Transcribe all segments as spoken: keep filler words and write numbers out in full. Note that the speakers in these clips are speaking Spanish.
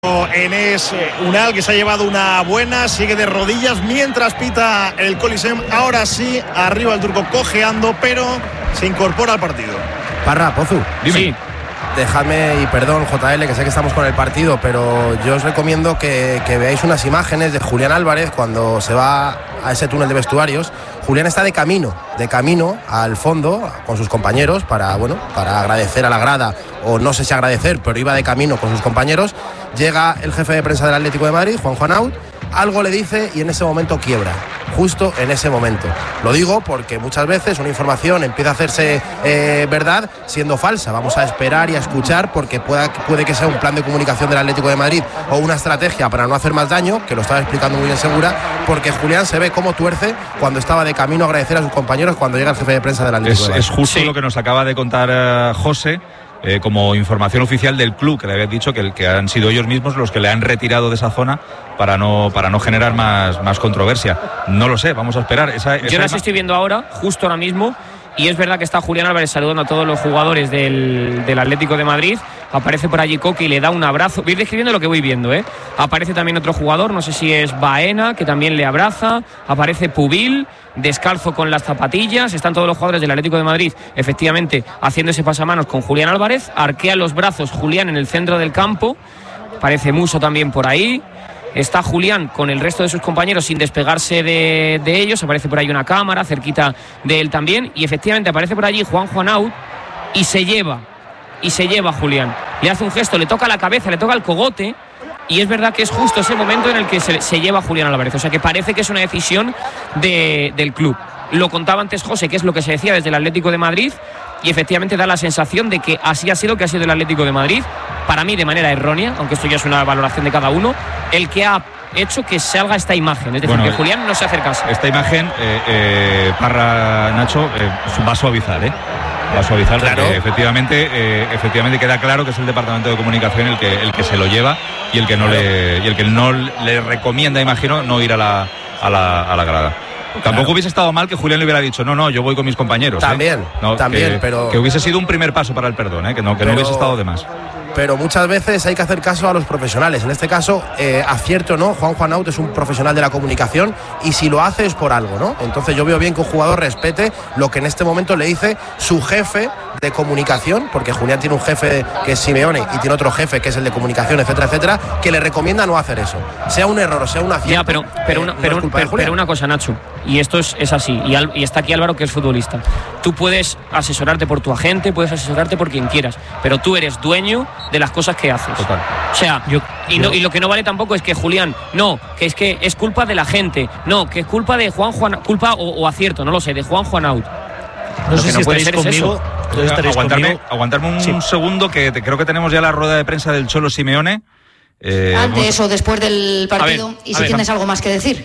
En ese Unal, que se ha llevado una buena, sigue de rodillas mientras pita el Coliseum. Ahora sí, arriba el turco cojeando, pero se incorpora al partido. Parra, Pozu, dime. Sí. Dejadme, y perdón J L, que sé que estamos con el partido, pero yo os recomiendo que, que veáis unas imágenes de Julián Álvarez cuando se va a ese túnel de vestuarios. Julián está de camino, de camino al fondo con sus compañeros para, bueno, para agradecer a la grada, o no sé si agradecer, pero iba de camino con sus compañeros. Llega el jefe de prensa del Atlético de Madrid, Juanjo Anaut, algo le dice y en ese momento quiebra, justo en ese momento. Lo digo porque muchas veces una información empieza a hacerse eh, verdad siendo falsa. Vamos a esperar y a escuchar, porque pueda, puede que sea un plan de comunicación del Atlético de Madrid o una estrategia para no hacer más daño, que lo estaba explicando muy bien Segura, porque Julián se ve cómo tuerce cuando estaba de camino a agradecer a sus compañeros cuando llega el jefe de prensa del Atlético es, de Madrid. Es justo sí. lo que nos acaba de contar uh, José. Eh, como información oficial del club, que le había dicho que, que han sido ellos mismos los que le han retirado de esa zona para no, para no generar más, más controversia. No lo sé, vamos a esperar. Esa, esa Yo las estoy viendo ahora, justo ahora mismo, y es verdad que está Julián Álvarez saludando a todos los jugadores del, del Atlético de Madrid. Aparece por allí Coque y le da un abrazo. Voy describiendo lo que voy viendo, ¿eh? Aparece también otro jugador, no sé si es Baena, que también le abraza. Aparece Pubil, descalzo con las zapatillas. Están todos los jugadores del Atlético de Madrid, efectivamente, haciendo ese pasamanos con Julián Álvarez. Arquea los brazos Julián en el centro del campo. Aparece Muso también por ahí. Está Julián con el resto de sus compañeros sin despegarse de, de ellos. Aparece por ahí una cámara cerquita de él también. Y efectivamente aparece por allí Juanjo Anaut y se lleva, y se lleva a Julián. Le hace un gesto, le toca la cabeza, le toca el cogote. Y es verdad que es justo ese momento en el que se, se lleva a Julián Álvarez. O sea que parece que es una decisión de, del club. Lo contaba antes José, que es lo que se decía desde el Atlético de Madrid. Y efectivamente da la sensación de que así ha sido que ha sido el Atlético de Madrid, para mí de manera errónea, aunque esto ya es una valoración de cada uno, el que ha hecho que salga esta imagen, es decir, bueno, que Julián no se acercase. Esta imagen, eh, eh, Parra, Nacho, eh, va a suavizar, ¿eh? Va a suavizar, claro. Porque efectivamente, eh, efectivamente queda claro que es el Departamento de Comunicación el que, el que se lo lleva y el que no, claro. le, y el que no le recomienda, imagino, no ir a la, a la, a la grada. Tampoco claro. hubiese estado mal que Julián le hubiera dicho no, no, yo voy con mis compañeros. También, ¿eh? no, también, que, pero... Que hubiese sido un primer paso para el perdón, ¿eh? que, no, que pero... no hubiese estado de más. Pero muchas veces hay que hacer caso a los profesionales. En este caso, eh, acierto o no, Juanjo Anaut es un profesional de la comunicación y si lo hace es por algo, ¿no? Entonces yo veo bien que un jugador respete lo que en este momento le dice su jefe de comunicación, porque Julián tiene un jefe que es Simeone y tiene otro jefe que es el de comunicación, etcétera, etcétera, que le recomienda no hacer eso. Sea un error o sea un acierto. Ya, pero, pero, eh, una, no pero, es culpa pero, de Julián. pero una cosa, Nacho, y esto es, es así, y, al, y está aquí Álvaro, que es futbolista. Tú puedes asesorarte por tu agente, puedes asesorarte por quien quieras, pero tú eres dueño de las cosas que haces. Total. O sea, yo, y, no, y lo que no vale tampoco es que Julián, no, que es que es culpa de la gente, no, que es culpa de Juan Juan, culpa o, o acierto, no lo sé, de Juan Juan Anaut. No lo sé que si no puede ser conmigo, es eso. Aguantarme, aguantarme un sí. segundo, que te, creo que tenemos ya la rueda de prensa del Cholo Simeone. Eh, Antes vamos... o después del partido, ver, y si ver, tienes algo más que decir.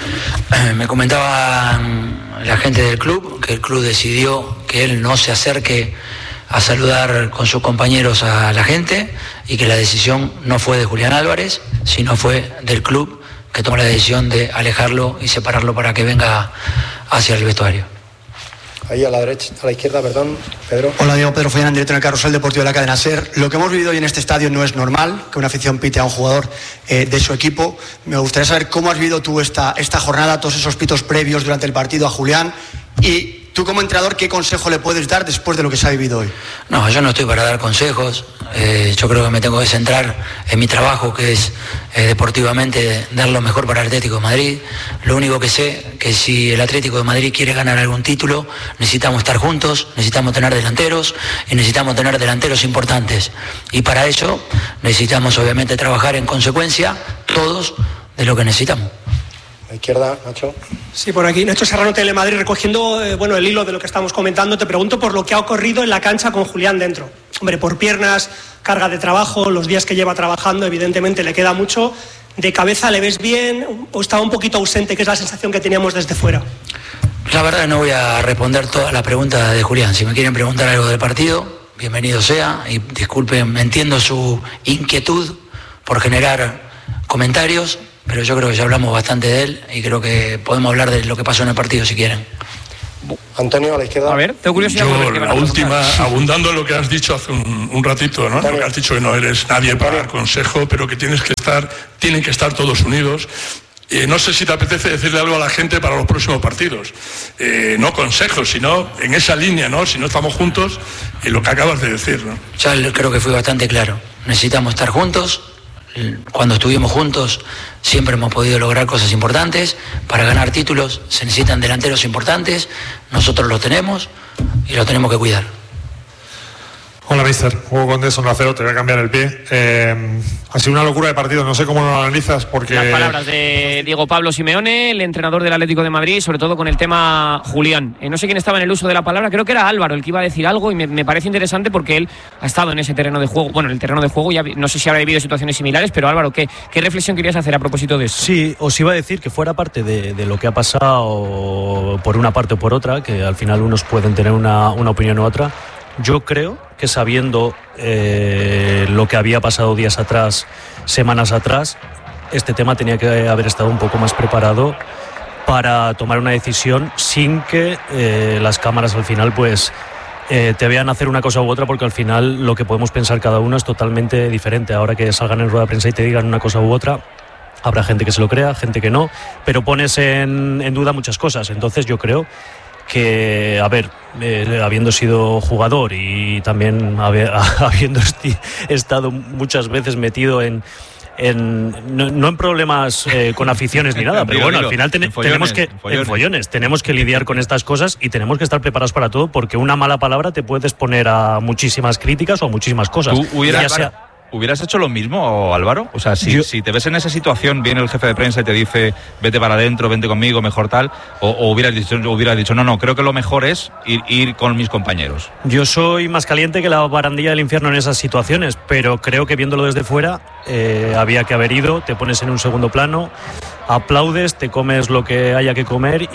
Me comentaba la gente del club que el club decidió que él no se acerque a saludar con sus compañeros a la gente y que la decisión no fue de Julián Álvarez, sino fue del club, que tomó la decisión de alejarlo y separarlo para que venga hacia el vestuario. Ahí a la derecha, a la izquierda, perdón, Pedro. Hola, Diego Pedro Follán, en directo en el Carrusel Deportivo de la cadena SER. Lo que hemos vivido hoy en este estadio no es normal, que una afición pite a un jugador eh, de su equipo. Me gustaría saber cómo has vivido tú esta, esta jornada, todos esos pitos previos durante el partido a Julián, y tú como entrenador, ¿qué consejo le puedes dar después de lo que se ha vivido hoy? No, yo no estoy para dar consejos. Eh, yo creo que me tengo que centrar en mi trabajo, que es eh, deportivamente dar lo mejor para el Atlético de Madrid. Lo único que sé que si el Atlético de Madrid quiere ganar algún título, necesitamos estar juntos, necesitamos tener delanteros y necesitamos tener delanteros importantes. Y para eso necesitamos obviamente trabajar en consecuencia todos de lo que necesitamos. A la izquierda, Nacho. Sí, por aquí, Nacho Serrano, Telemadrid, recogiendo eh, bueno, el hilo de lo que estamos comentando. Te pregunto por lo que ha ocurrido en la cancha con Julián dentro. Hombre, por piernas, carga de trabajo, los días que lleva trabajando, evidentemente le queda mucho. ¿De cabeza le ves bien o estaba un poquito ausente, que es la sensación que teníamos desde fuera? La verdad no voy a responder todas las preguntas de Julián. Si me quieren preguntar algo del partido, bienvenido sea. Y disculpen, entiendo su inquietud por generar comentarios, pero yo creo que ya hablamos bastante de él y creo que podemos hablar de lo que pasó en el partido si quieren. Antonio, a la izquierda. A ver, tengo curiosidad. Yo, la última, abundando en lo que has dicho hace un, un ratito, ¿no? Lo que has dicho que no eres nadie para dar consejo, pero que tienes que estar, tienen que estar todos unidos. Eh, no sé si te apetece decirle algo a la gente para los próximos partidos. Eh, no consejos, sino en esa línea, ¿no? Si no estamos juntos, en lo que acabas de decir, ¿no? Ya creo que fui bastante claro. Necesitamos estar juntos. Cuando estuvimos juntos siempre hemos podido lograr cosas importantes. Para ganar títulos se necesitan delanteros importantes. Nosotros los tenemos y los tenemos que cuidar. Hola, mister. Hugo Condés, uno a cero, te voy a cambiar el pie. Eh, ha sido una locura de partido, no sé cómo lo analizas porque... Las palabras de Diego Pablo Simeone, el entrenador del Atlético de Madrid, sobre todo con el tema Julián. Eh, no sé quién estaba en el uso de la palabra, creo que era Álvaro el que iba a decir algo y me, me parece interesante porque él ha estado en ese terreno de juego. Bueno, en el terreno de juego, ya no sé si habrá vivido situaciones similares, pero Álvaro, ¿qué, qué reflexión querías hacer a propósito de eso? Sí, os iba a decir que fuera parte de, de lo que ha pasado por una parte o por otra, que al final unos pueden tener una, una opinión u otra. Yo creo que sabiendo eh, lo que había pasado días atrás, semanas atrás, este tema tenía que haber estado un poco más preparado para tomar una decisión sin que eh, las cámaras al final pues eh, te vean hacer una cosa u otra, porque al final lo que podemos pensar cada uno es totalmente diferente. Ahora que salgan en rueda de prensa y te digan una cosa u otra, habrá gente que se lo crea, gente que no, pero pones en, en duda muchas cosas. Entonces yo creo que, a ver, eh, habiendo sido jugador y también haber, habiendo esti- estado muchas veces metido en, en no, no en problemas eh, con aficiones ni nada, pero bueno, al final ten- en follones, tenemos que en follones. en follones tenemos que lidiar con estas cosas y tenemos que estar preparados para todo, porque una mala palabra te puede exponer a muchísimas críticas o a muchísimas cosas. ¿Tú hubieras, ya sea, ¿Hubieras hecho lo mismo, Álvaro? O sea, si, Yo, si te ves en esa situación, viene el jefe de prensa y te dice vete para adentro, vente conmigo, mejor tal, o, o hubieras, dicho, hubieras dicho no, no, creo que lo mejor es ir, ir con mis compañeros. Yo soy más caliente que la barandilla del infierno en esas situaciones, pero creo que viéndolo desde fuera eh, había que haber ido, te pones en un segundo plano, aplaudes, te comes lo que haya que comer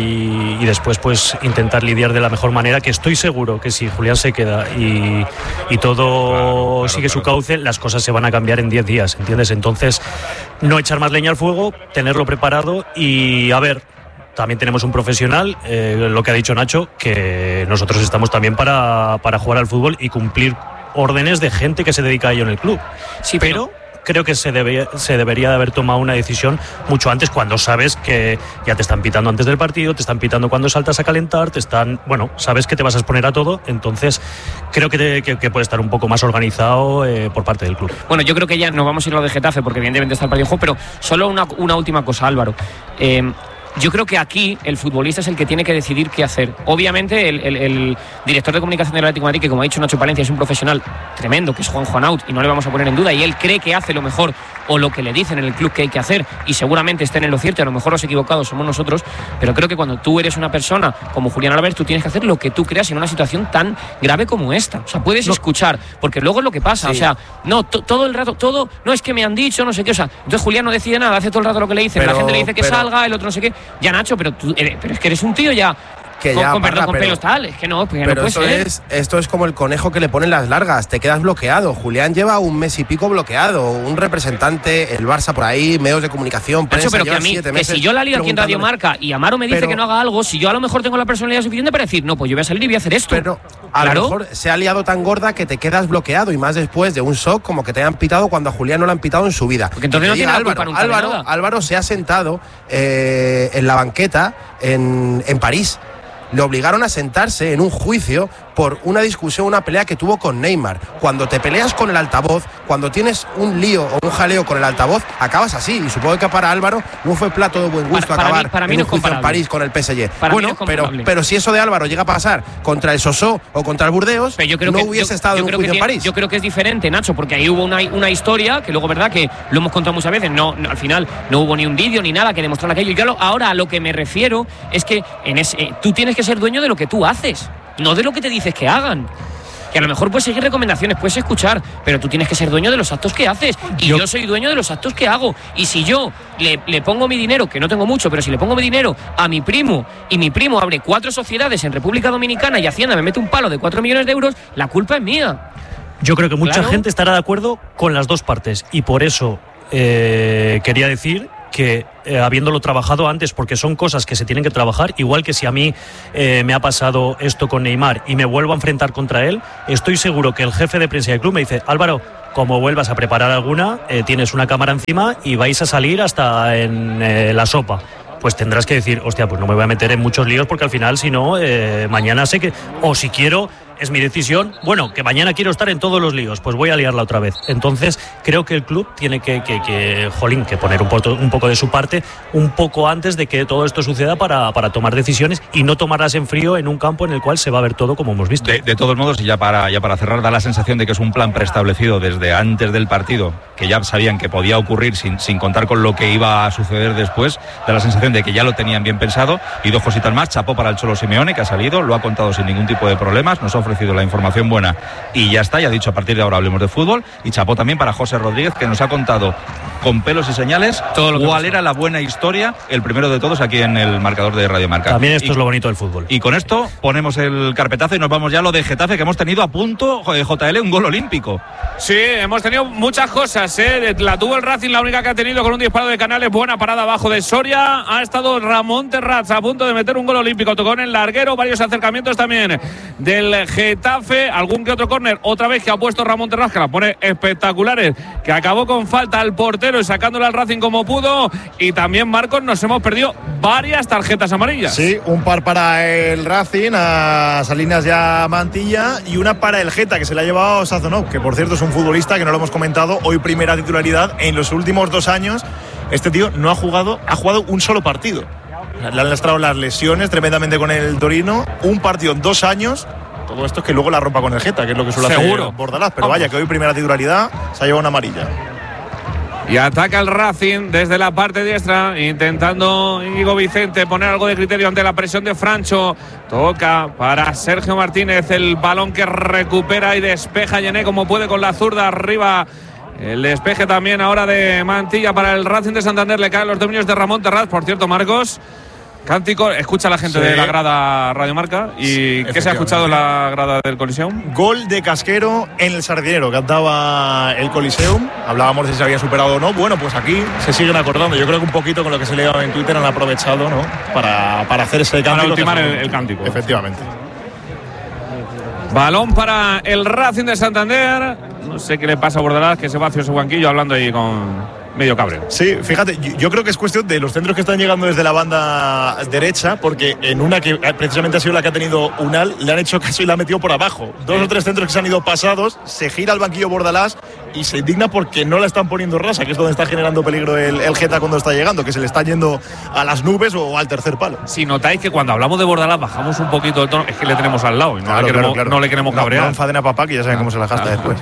y, y después pues intentar lidiar de la mejor manera, que estoy seguro que si Julián se queda y, y todo claro, claro, sigue claro. su cauce, las cosas se van a cambiar en diez días, ¿entiendes? Entonces, no echar más leña al fuego, tenerlo preparado y a ver, también tenemos un profesional, eh, lo que ha dicho Nacho, que nosotros estamos también para, para jugar al fútbol y cumplir órdenes de gente que se dedica a ello en el club. Sí, pero... pero creo que se, debe, se debería de haber tomado una decisión mucho antes, cuando sabes que ya te están pitando antes del partido, te están pitando cuando saltas a calentar, te están, bueno, sabes que te vas a exponer a todo, entonces creo que, te, que, que puede estar un poco más organizado eh, por parte del club. Bueno, yo creo que ya nos vamos a ir a lo de Getafe, porque evidentemente está el partido en juego, pero solo una, una última cosa, Álvaro. Eh, Yo creo que aquí el futbolista es el que tiene que decidir qué hacer. Obviamente el, el, el director de comunicación del Atlético de Madrid, que como ha dicho Nacho Palencia, es un profesional tremendo, que es Juan Juanaut, y no le vamos a poner en duda, y él cree que hace lo mejor o lo que le dicen en el club que hay que hacer, y seguramente estén en lo cierto, a lo mejor los equivocados somos nosotros, pero creo que cuando tú eres una persona como Julián Álvarez, tú tienes que hacer lo que tú creas en una situación tan grave como esta. O sea, puedes no. escuchar, porque luego es lo que pasa, sí. o sea, no, to, todo el rato, todo, no es que me han dicho, no sé qué, o sea, entonces Julián no decide nada, hace todo el rato lo que le dicen, pero, la gente le dice que pero, salga, el otro no sé qué, ya Nacho, pero tú, eres, pero es que eres un tío ya... Que con, ya, con, perdón, parra, con pero, pelos tal, es que no, pues pero no puede esto ser. Es, esto es como el conejo que le ponen las largas, te quedas bloqueado. Julián lleva un mes y pico bloqueado, un representante, el Barça por ahí, medios de comunicación, prensa, Nacho, pero que a mí, que si yo la lío aquí en Radio Marca y Amaro me dice pero, que no haga algo, si yo a lo mejor tengo la personalidad suficiente para decir, no, pues yo voy a salir y voy a hacer esto. Pero a ¿Claro? lo mejor se ha liado tan gorda que te quedas bloqueado, y más después de un shock como que te hayan pitado cuando a Julián no lo han pitado en su vida. Porque entonces no tiene Álvaro, culpa nunca Álvaro, de nada. Álvaro se ha sentado eh, en la banqueta en, en París. Le obligaron a sentarse en un juicio por una discusión, una pelea que tuvo con Neymar. Cuando te peleas con el altavoz, cuando tienes un lío o un jaleo con el altavoz, acabas así. Y supongo que para Álvaro no fue plato de buen gusto para, para acabar mí, para mí en no un juicio en París con el P S G. Para bueno, no pero, pero si eso de Álvaro llega a pasar contra el Sosó o contra el Burdeos, yo creo no que, hubiese yo, estado yo en un creo juicio que en París. Yo creo que es diferente, Nacho, porque ahí hubo una, una historia que luego, verdad, que lo hemos contado muchas veces, no, no al final no hubo ni un vídeo ni nada que demostrara aquello. Yo lo, ahora a lo que me refiero es que en ese, eh, tú tienes que ser dueño de lo que tú haces, no de lo que te dices que hagan. Que a lo mejor puedes seguir recomendaciones, puedes escuchar, pero tú tienes que ser dueño de los actos que haces. Y yo, yo soy dueño de los actos que hago. Y si yo le, le pongo mi dinero, que no tengo mucho, pero si le pongo mi dinero a mi primo, y mi primo abre cuatro sociedades en República Dominicana y Hacienda me mete un palo de cuatro millones de euros, la culpa es mía. Yo creo que mucha claro. gente estará de acuerdo con las dos partes. Y por eso eh, quería decir que eh, habiéndolo trabajado antes, porque son cosas que se tienen que trabajar, igual que si a mí eh, me ha pasado esto con Neymar y me vuelvo a enfrentar contra él, estoy seguro que el jefe de prensa del club me dice: Álvaro, como vuelvas a preparar alguna, eh, tienes una cámara encima y vais a salir hasta en eh, la sopa. Pues tendrás que decir, hostia, pues no me voy a meter en muchos líos porque al final, si no, eh, mañana sé que, o si quiero, es mi decisión, bueno, que mañana quiero estar en todos los líos, pues voy a liarla otra vez. Entonces, creo que el club tiene que, que, que jolín, que poner un poco, un poco de su parte un poco antes de que todo esto suceda para, para tomar decisiones y no tomarlas en frío en un campo en el cual se va a ver todo como hemos visto. De, de todos modos, y ya para, ya para cerrar, da la sensación de que es un plan preestablecido desde antes del partido, que ya sabían que podía ocurrir sin, sin contar con lo que iba a suceder después. Da la sensación de que ya lo tenían bien pensado. Y dos cositas más: chapó para el Cholo Simeone, que ha salido, lo ha contado sin ningún tipo de problemas, nos ha ofrecido la información buena y ya está, ya ha dicho a partir de ahora hablemos de fútbol. Y chapó también para José Rodríguez, que nos ha contado con pelos y señales todo lo que cuál era la buena historia, el primero de todos aquí en el marcador de Radio Marca. También esto y, es lo bonito del fútbol. Y con esto ponemos el carpetazo y nos vamos ya a lo de Getafe, que hemos tenido a punto, J L, un gol olímpico. Sí, hemos tenido muchas cosas, ¿eh? La tuvo el Racing, la única que ha tenido, con un disparo de Canales, buena parada abajo de Soria. Ha estado Ramón Terraz a punto de meter un gol olímpico, tocó en el larguero, varios acercamientos también del Getafe, algún que otro córner, otra vez que ha puesto Ramón Terraz, que la pone espectaculares, que acabó con falta al portero y sacándole al Racing como pudo. Y también, Marcos, nos hemos perdido varias tarjetas amarillas. Sí, un par para el Racing, a Salinas ya Mantilla, y una para el Geta, que se la ha llevado Sazonov, que por cierto es un futbolista que no lo hemos comentado, hoy primera titularidad. En los últimos dos años este tío no ha jugado, ha jugado un solo partido. Le han lastrado las lesiones tremendamente con el Torino, un partido en dos años. Todo esto es que luego la rompa con el Geta, que es lo que suele Seguro. hacer Bordalás, pero vaya, que hoy primera titularidad se ha llevado una amarilla. Y ataca el Racing desde la parte diestra, intentando Íñigo Vicente poner algo de criterio ante la presión de Francho. Toca para Sergio Martínez, el balón que recupera y despeja Yené como puede con la zurda arriba. El despeje también ahora de Mantilla para el Racing de Santander. Le caen los dominios de Ramón Terraz. Por cierto, Marcos, cántico, escucha a la gente sí. de la grada Radio Marca. ¿Y qué se ha escuchado en la grada del Coliseum? Gol de Casquero en el Sardinero, cantaba el Coliseum. Hablábamos de si se había superado o no. Bueno, pues aquí se siguen acordando. Yo creo que un poquito con lo que se leía en Twitter han aprovechado, ¿no? Para, para hacer ese cántico. Para ultimar el, el cántico. Efectivamente. Balón para el Racing de Santander. No sé qué le pasa a Bordalás, que se va hacia su banquillo hablando ahí con medio cabreo. Sí, fíjate, yo, yo creo que es cuestión de los centros que están llegando desde la banda derecha, porque en una que precisamente ha sido la que ha tenido Unal, le han hecho caso y la ha metido por abajo. Dos o tres centros que se han ido pasados, se gira al banquillo Bordalás y se indigna porque no la están poniendo rasa, que es donde está generando peligro el, el Geta cuando está llegando, que se le está yendo a las nubes o al tercer palo. Si notáis que cuando hablamos de Bordalás bajamos un poquito el tono, es que le tenemos al lado y no, claro, le, queremos, claro, claro. no le queremos no, cabrear. No enfaden a papá, que ya saben ah, cómo se la gasta ah, después.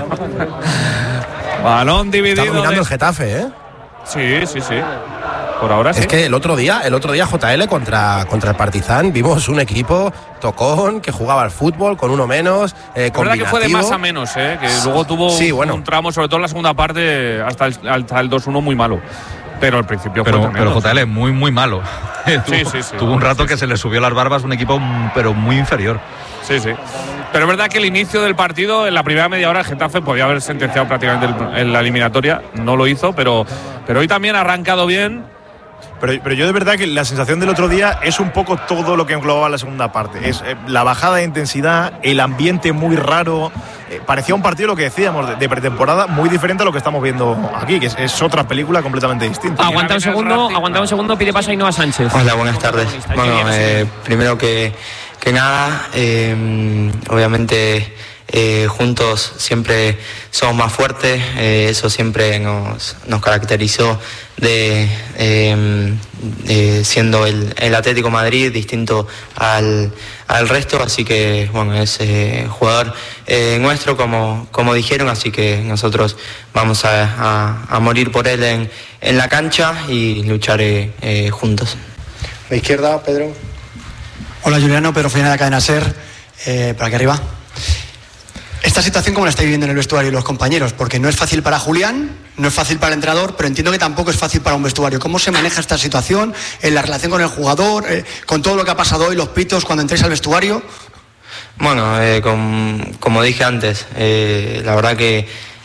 Balón dividido. Está dominando de... el Getafe, ¿eh? Sí, sí, sí. Por ahora sí. Es que el otro día, el otro día J L contra, contra el Partizan vimos un equipo tocón que jugaba al fútbol con uno menos, eh, combinativo. La verdad que fue de más a menos, ¿eh? Que luego tuvo sí, bueno. un tramo, sobre todo en la segunda parte, hasta el, hasta el dos uno muy malo. Pero al principio pero, fue tremendo. Pero J L muy, muy malo. Sí, tuvo, sí, sí. Tuvo un rato sí, que sí. se le subió las barbas un equipo pero muy inferior. Sí, sí. Pero es verdad que el inicio del partido, en la primera media hora, el Getafe podía haber sentenciado prácticamente el, en la eliminatoria. No lo hizo, pero, pero hoy también ha arrancado bien. Pero, pero yo de verdad que la sensación del otro día es un poco todo lo que englobaba la segunda parte. Es eh, la bajada de intensidad, el ambiente muy raro. Eh, parecía un partido, lo que decíamos, de, de pretemporada, muy diferente a lo que estamos viendo aquí, que es, es otra película completamente distinta. Aguanta un segundo, aguanta un segundo, pide paso a Ainhoa Sánchez. Hola, buenas tardes. Bueno, eh, primero que, que nada, eh, obviamente eh, juntos siempre somos más fuertes, eh, eso siempre nos, nos caracterizó de, eh, de siendo el, el Atlético Madrid distinto al, al resto, así que bueno, es eh, jugador eh, nuestro como, como dijeron, así que nosotros vamos a, a, a morir por él en, en la cancha y luchar eh, eh, juntos. A la izquierda, Pedro. Hola Juliano, Pedro Follana de Cadena Ser, eh, por aquí arriba. Esta situación, ¿cómo la estáis viviendo en el vestuario y los compañeros? Porque no es fácil para Julián, no es fácil para el entrenador, pero entiendo que tampoco es fácil para un vestuario. ¿Cómo se maneja esta situación en la relación con el jugador, eh, con todo lo que ha pasado hoy, los pitos, cuando entréis al vestuario? Bueno, eh, con, como dije antes, eh, la verdad que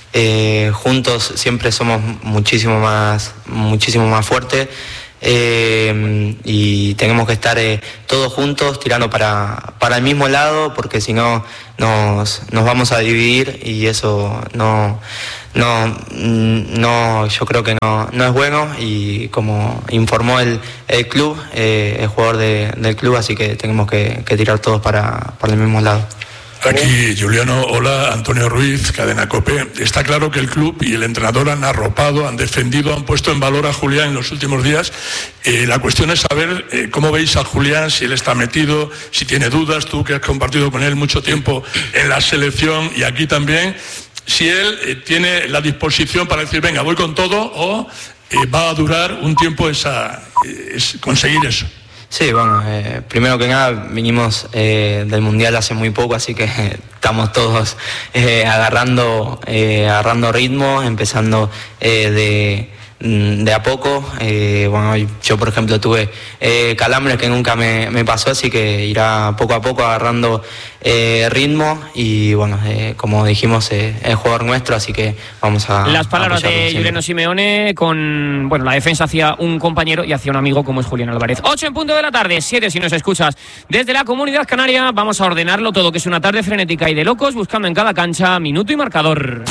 eh, juntos siempre somos muchísimo más, muchísimo más fuertes. Eh, y tenemos que estar eh, todos juntos tirando para, para el mismo lado, porque si no nos, nos vamos a dividir y eso no, no, no yo creo que no, no es bueno, y como informó el, el club, eh, el jugador de, del club, así que tenemos que, que tirar todos para, para el mismo lado. Aquí, Juliano, hola, Antonio Ruiz, Cadena COPE. Está claro que el club y el entrenador han arropado, han defendido, han puesto en valor a Julián en los últimos días. Eh, la cuestión es saber eh, cómo veis a Julián, si él está metido, si tiene dudas, tú que has compartido con él mucho tiempo en la selección y aquí también, si él eh, tiene la disposición para decir, venga, voy con todo, o eh, va a durar un tiempo esa, eh, es conseguir eso. Sí, bueno, eh, primero que nada vinimos eh, del Mundial hace muy poco, así que eh, estamos todos eh, agarrando, eh, agarrando ritmo, empezando eh, de, de a poco. Eh, bueno, yo por ejemplo tuve eh, calambres que nunca me, me pasó, así que irá poco a poco agarrando eh, ritmo y bueno, eh, como dijimos, eh, es jugador nuestro, así que vamos a... Las palabras de Juliano Simeone con, bueno, la defensa hacia un compañero y hacia un amigo como es Julián Álvarez. ocho en punto de la tarde, siete si nos escuchas desde la Comunidad Canaria. Vamos a ordenarlo todo, que es una tarde frenética y de locos, buscando en cada cancha minuto y marcador.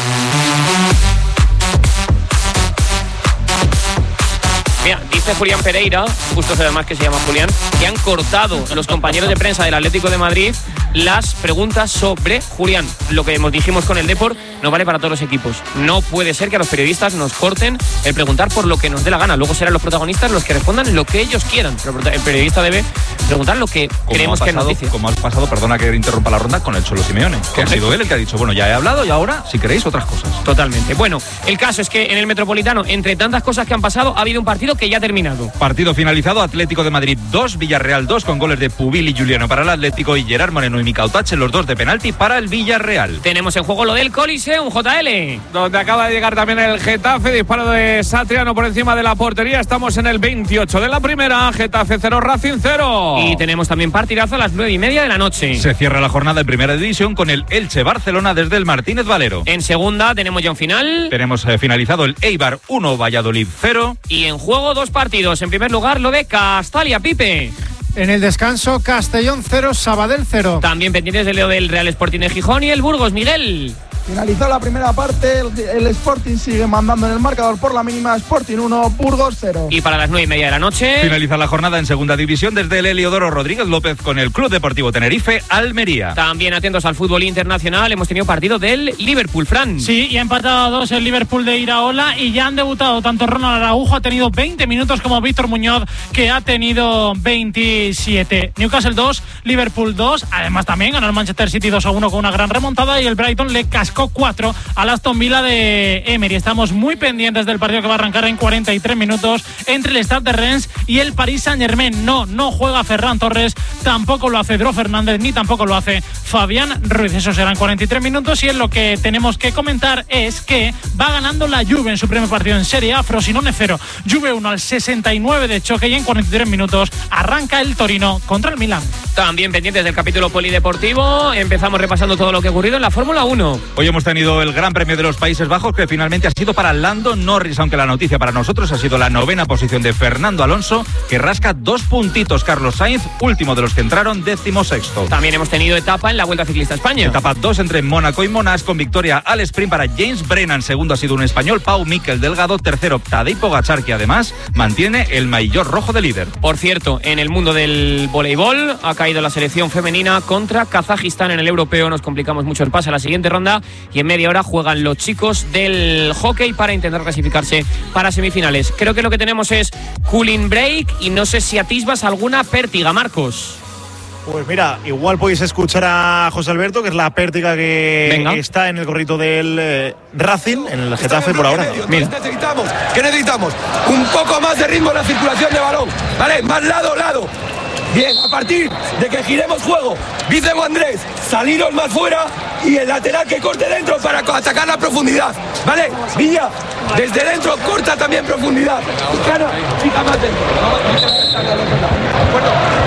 Mira, dice Julián Pereira, justo además que se llama Julián, que han cortado los compañeros de prensa del Atlético de Madrid las preguntas sobre Julián. Lo que dijimos con el Depor no vale para todos los equipos. No puede ser que a los periodistas nos corten el preguntar por lo que nos dé la gana. Luego serán los protagonistas los que respondan lo que ellos quieran. Pero el periodista debe preguntar lo que como creemos que es noticia. Como ha pasado, perdona que interrumpa la ronda, con el Cholo Simeone, que ha sido él el que ha dicho, bueno, ya he hablado y ahora, si queréis, otras cosas. Totalmente. Bueno, el caso es que en el Metropolitano, entre tantas cosas que han pasado, ha habido un partido que ya ha terminado. Partido finalizado, Atlético de Madrid dos, Villarreal dos, con goles de Pubil y Juliano para el Atlético y Gerard Moreno y Mikau Tache, los dos de penalti para el Villarreal. Tenemos en juego lo del Coliseum, J L. Donde acaba de llegar también el Getafe, disparo de Satriano por encima de la portería. Estamos en el veintiocho de la primera, Getafe cero, Racing cero. Y tenemos también partidazo a las nueve y media de la noche. Se cierra la jornada en primera división con el Elche Barcelona desde el Martínez Valero. En segunda tenemos ya un final. Tenemos eh, finalizado el Eibar uno, Valladolid cero. Y en juego dos partidos. En primer lugar lo de Castalia, Pipe. En el descanso, Castellón cero, Sabadell cero. También pendientes de lo del Real Sporting de Gijón y el Burgos, Miguel. Finalizó la primera parte, el, el Sporting sigue mandando en el marcador por la mínima, Sporting uno, Burgos cero. Y para las nueve y media de la noche finaliza la jornada en segunda división desde el Heliodoro Rodríguez López con el Club Deportivo Tenerife Almería. También atentos al fútbol internacional, hemos tenido partido del Liverpool, Fran. Sí, y ha empatado a dos el Liverpool de Iraola y ya han debutado tanto Ronald Araujo, ha tenido veinte minutos, como Víctor Muñoz, que ha tenido veintisiete. Newcastle dos, Liverpool dos, además también ganó el Manchester City dos a uno con una gran remontada y el Brighton le cascó cuatro al Aston Villa de Emery. Estamos muy pendientes del partido que va a arrancar en cuarenta y tres minutos entre el Stade de Rennes y el Paris Saint-Germain. No, no juega Ferran Torres, tampoco lo hace Dro Fernández, ni tampoco lo hace Fabián Ruiz. Eso serán cuarenta y tres minutos y en lo que tenemos que comentar es que va ganando la Juve en su primer partido en Serie A, Frosinone cero, Juve uno al sesenta y nueve de choque y en cuarenta y tres minutos arranca el Torino contra el Milán. También pendientes del capítulo polideportivo, empezamos repasando todo lo que ha ocurrido en la Fórmula uno. Hoy hemos tenido el Gran Premio de los Países Bajos, que finalmente ha sido para Lando Norris, aunque la noticia para nosotros ha sido la novena posición de Fernando Alonso, que rasca dos puntitos. Carlos Sainz, último de los que entraron, décimo sexto. También hemos tenido etapa en la Vuelta Ciclista España. Etapa dos entre Mónaco y Monash, con victoria al sprint para James Brennan. Segundo ha sido un español, Pau Miquel Delgado. Tercero, Tadej Pogačar, que además mantiene el maillot rojo de líder. Por cierto, en el mundo del voleibol ha caído la selección femenina contra Kazajistán en el europeo. Nos complicamos mucho el pase a la siguiente ronda y en media hora juegan los chicos del hockey para intentar clasificarse para semifinales. Creo que lo que tenemos es cooling break y no sé si atisbas alguna pértiga, Marcos. Pues mira, igual podéis escuchar a José Alberto, que es la pértiga que Venga. está en el gorrito del eh, Racing, en el Getafe por ahora. Mira. Necesitamos, ¿qué necesitamos? Un poco más de ritmo en la circulación de balón, ¿vale? Más lado, lado. Bien, a partir de que giremos juego, dice Andrés, saliros más fuera y el lateral que corte dentro para atacar la profundidad, ¿vale? Villa, desde dentro corta también profundidad. Cara, fija más dentro.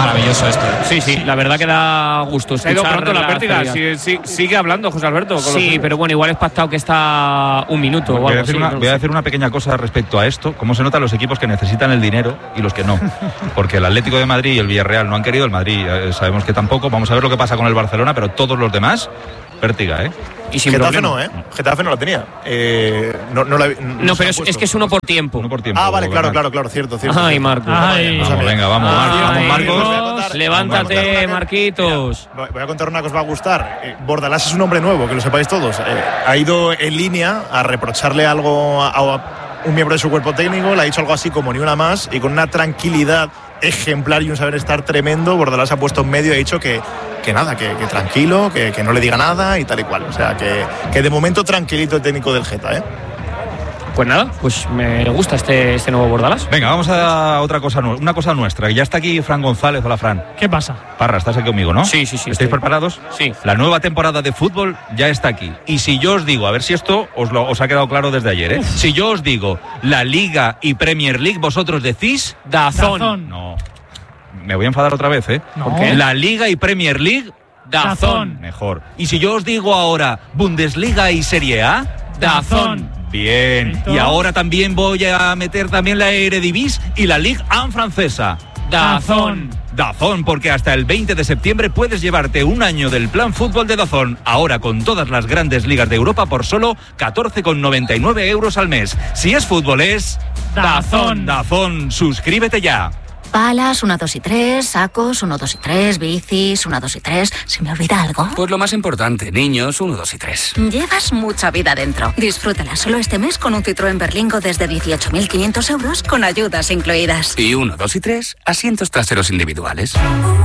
maravilloso esto. Sí, sí, la verdad que da gusto. Se ha ido pronto la pérdida. Sí, sí, sigue hablando José Alberto. Con sí, los... pero bueno, igual es pactado que está un minuto voy o algo a decir así. Una, no voy a decir una pequeña cosa respecto a esto. ¿Cómo se notan los equipos que necesitan el dinero y los que no? Porque el Atlético de Madrid y el Villarreal no han querido, el Madrid eh, sabemos que tampoco. Vamos a ver lo que pasa con el Barcelona, pero todos los demás, pértiga, ¿eh? Y sin Getafe problema. no, ¿eh? Getafe no la tenía. Eh, no, no, la, no, no pero es, es que es uno por tiempo. Uno por tiempo. Ah, vale, claro, claro, claro, cierto, cierto. Ay, cierto. Marcos. Ay, vamos, vamos, venga, vamos, Ay, vamos, Marcos. Marcos. Levántate, Marquitos. Mira, voy a contar una que os va a gustar. Eh, Bordalás es un hombre nuevo, que lo sepáis todos. Eh, ha ido en línea a reprocharle algo a, a un miembro de su cuerpo técnico, le ha dicho algo así como ni una más, y con una tranquilidad ejemplar y un saber estar tremendo, Bordalás se ha puesto en medio y ha dicho que, que nada, que, que tranquilo, que, que no le diga nada y tal y cual. O sea, que, que de momento tranquilito el técnico del Geta, ¿eh? Pues nada, pues me gusta este, este nuevo Bordalás. Venga, vamos a otra cosa, una cosa nuestra. Ya está aquí Fran González. Hola, Fran. ¿Qué pasa? Parra, estás aquí conmigo, ¿no? Sí, sí, sí. ¿Estáis estoy. preparados? Sí. La nueva temporada de fútbol ya está aquí. Y si yo os digo, a ver si esto os, lo, os ha quedado claro desde ayer, ¿eh? Uf. Si yo os digo la Liga y Premier League, vosotros decís Dazón. Dazón. No. Me voy a enfadar otra vez, ¿eh? No. La Liga y Premier League, Dazón. Mejor. Y si yo os digo ahora Bundesliga y Serie A, Dazón. Bien. ¿Esto? Y ahora también voy a meter también la Eredivisie y la Ligue uno francesa. Dazón. Dazón, porque hasta el veinte de septiembre puedes llevarte un año del plan fútbol de Dazón, ahora con todas las grandes ligas de Europa por solo catorce con noventa y nueve euros al mes. Si es fútbol es Dazón. Dazón, suscríbete ya. Palas, uno, dos y tres, sacos, uno, dos y tres, bicis, uno, dos y tres. ¿Se me olvida algo? Pues lo más importante, niños, uno, dos y tres. Llevas mucha vida dentro. Disfrútala solo este mes con un Citroën Berlingo desde dieciocho mil quinientos euros con ayudas incluidas. Y uno, dos y tres, asientos traseros individuales.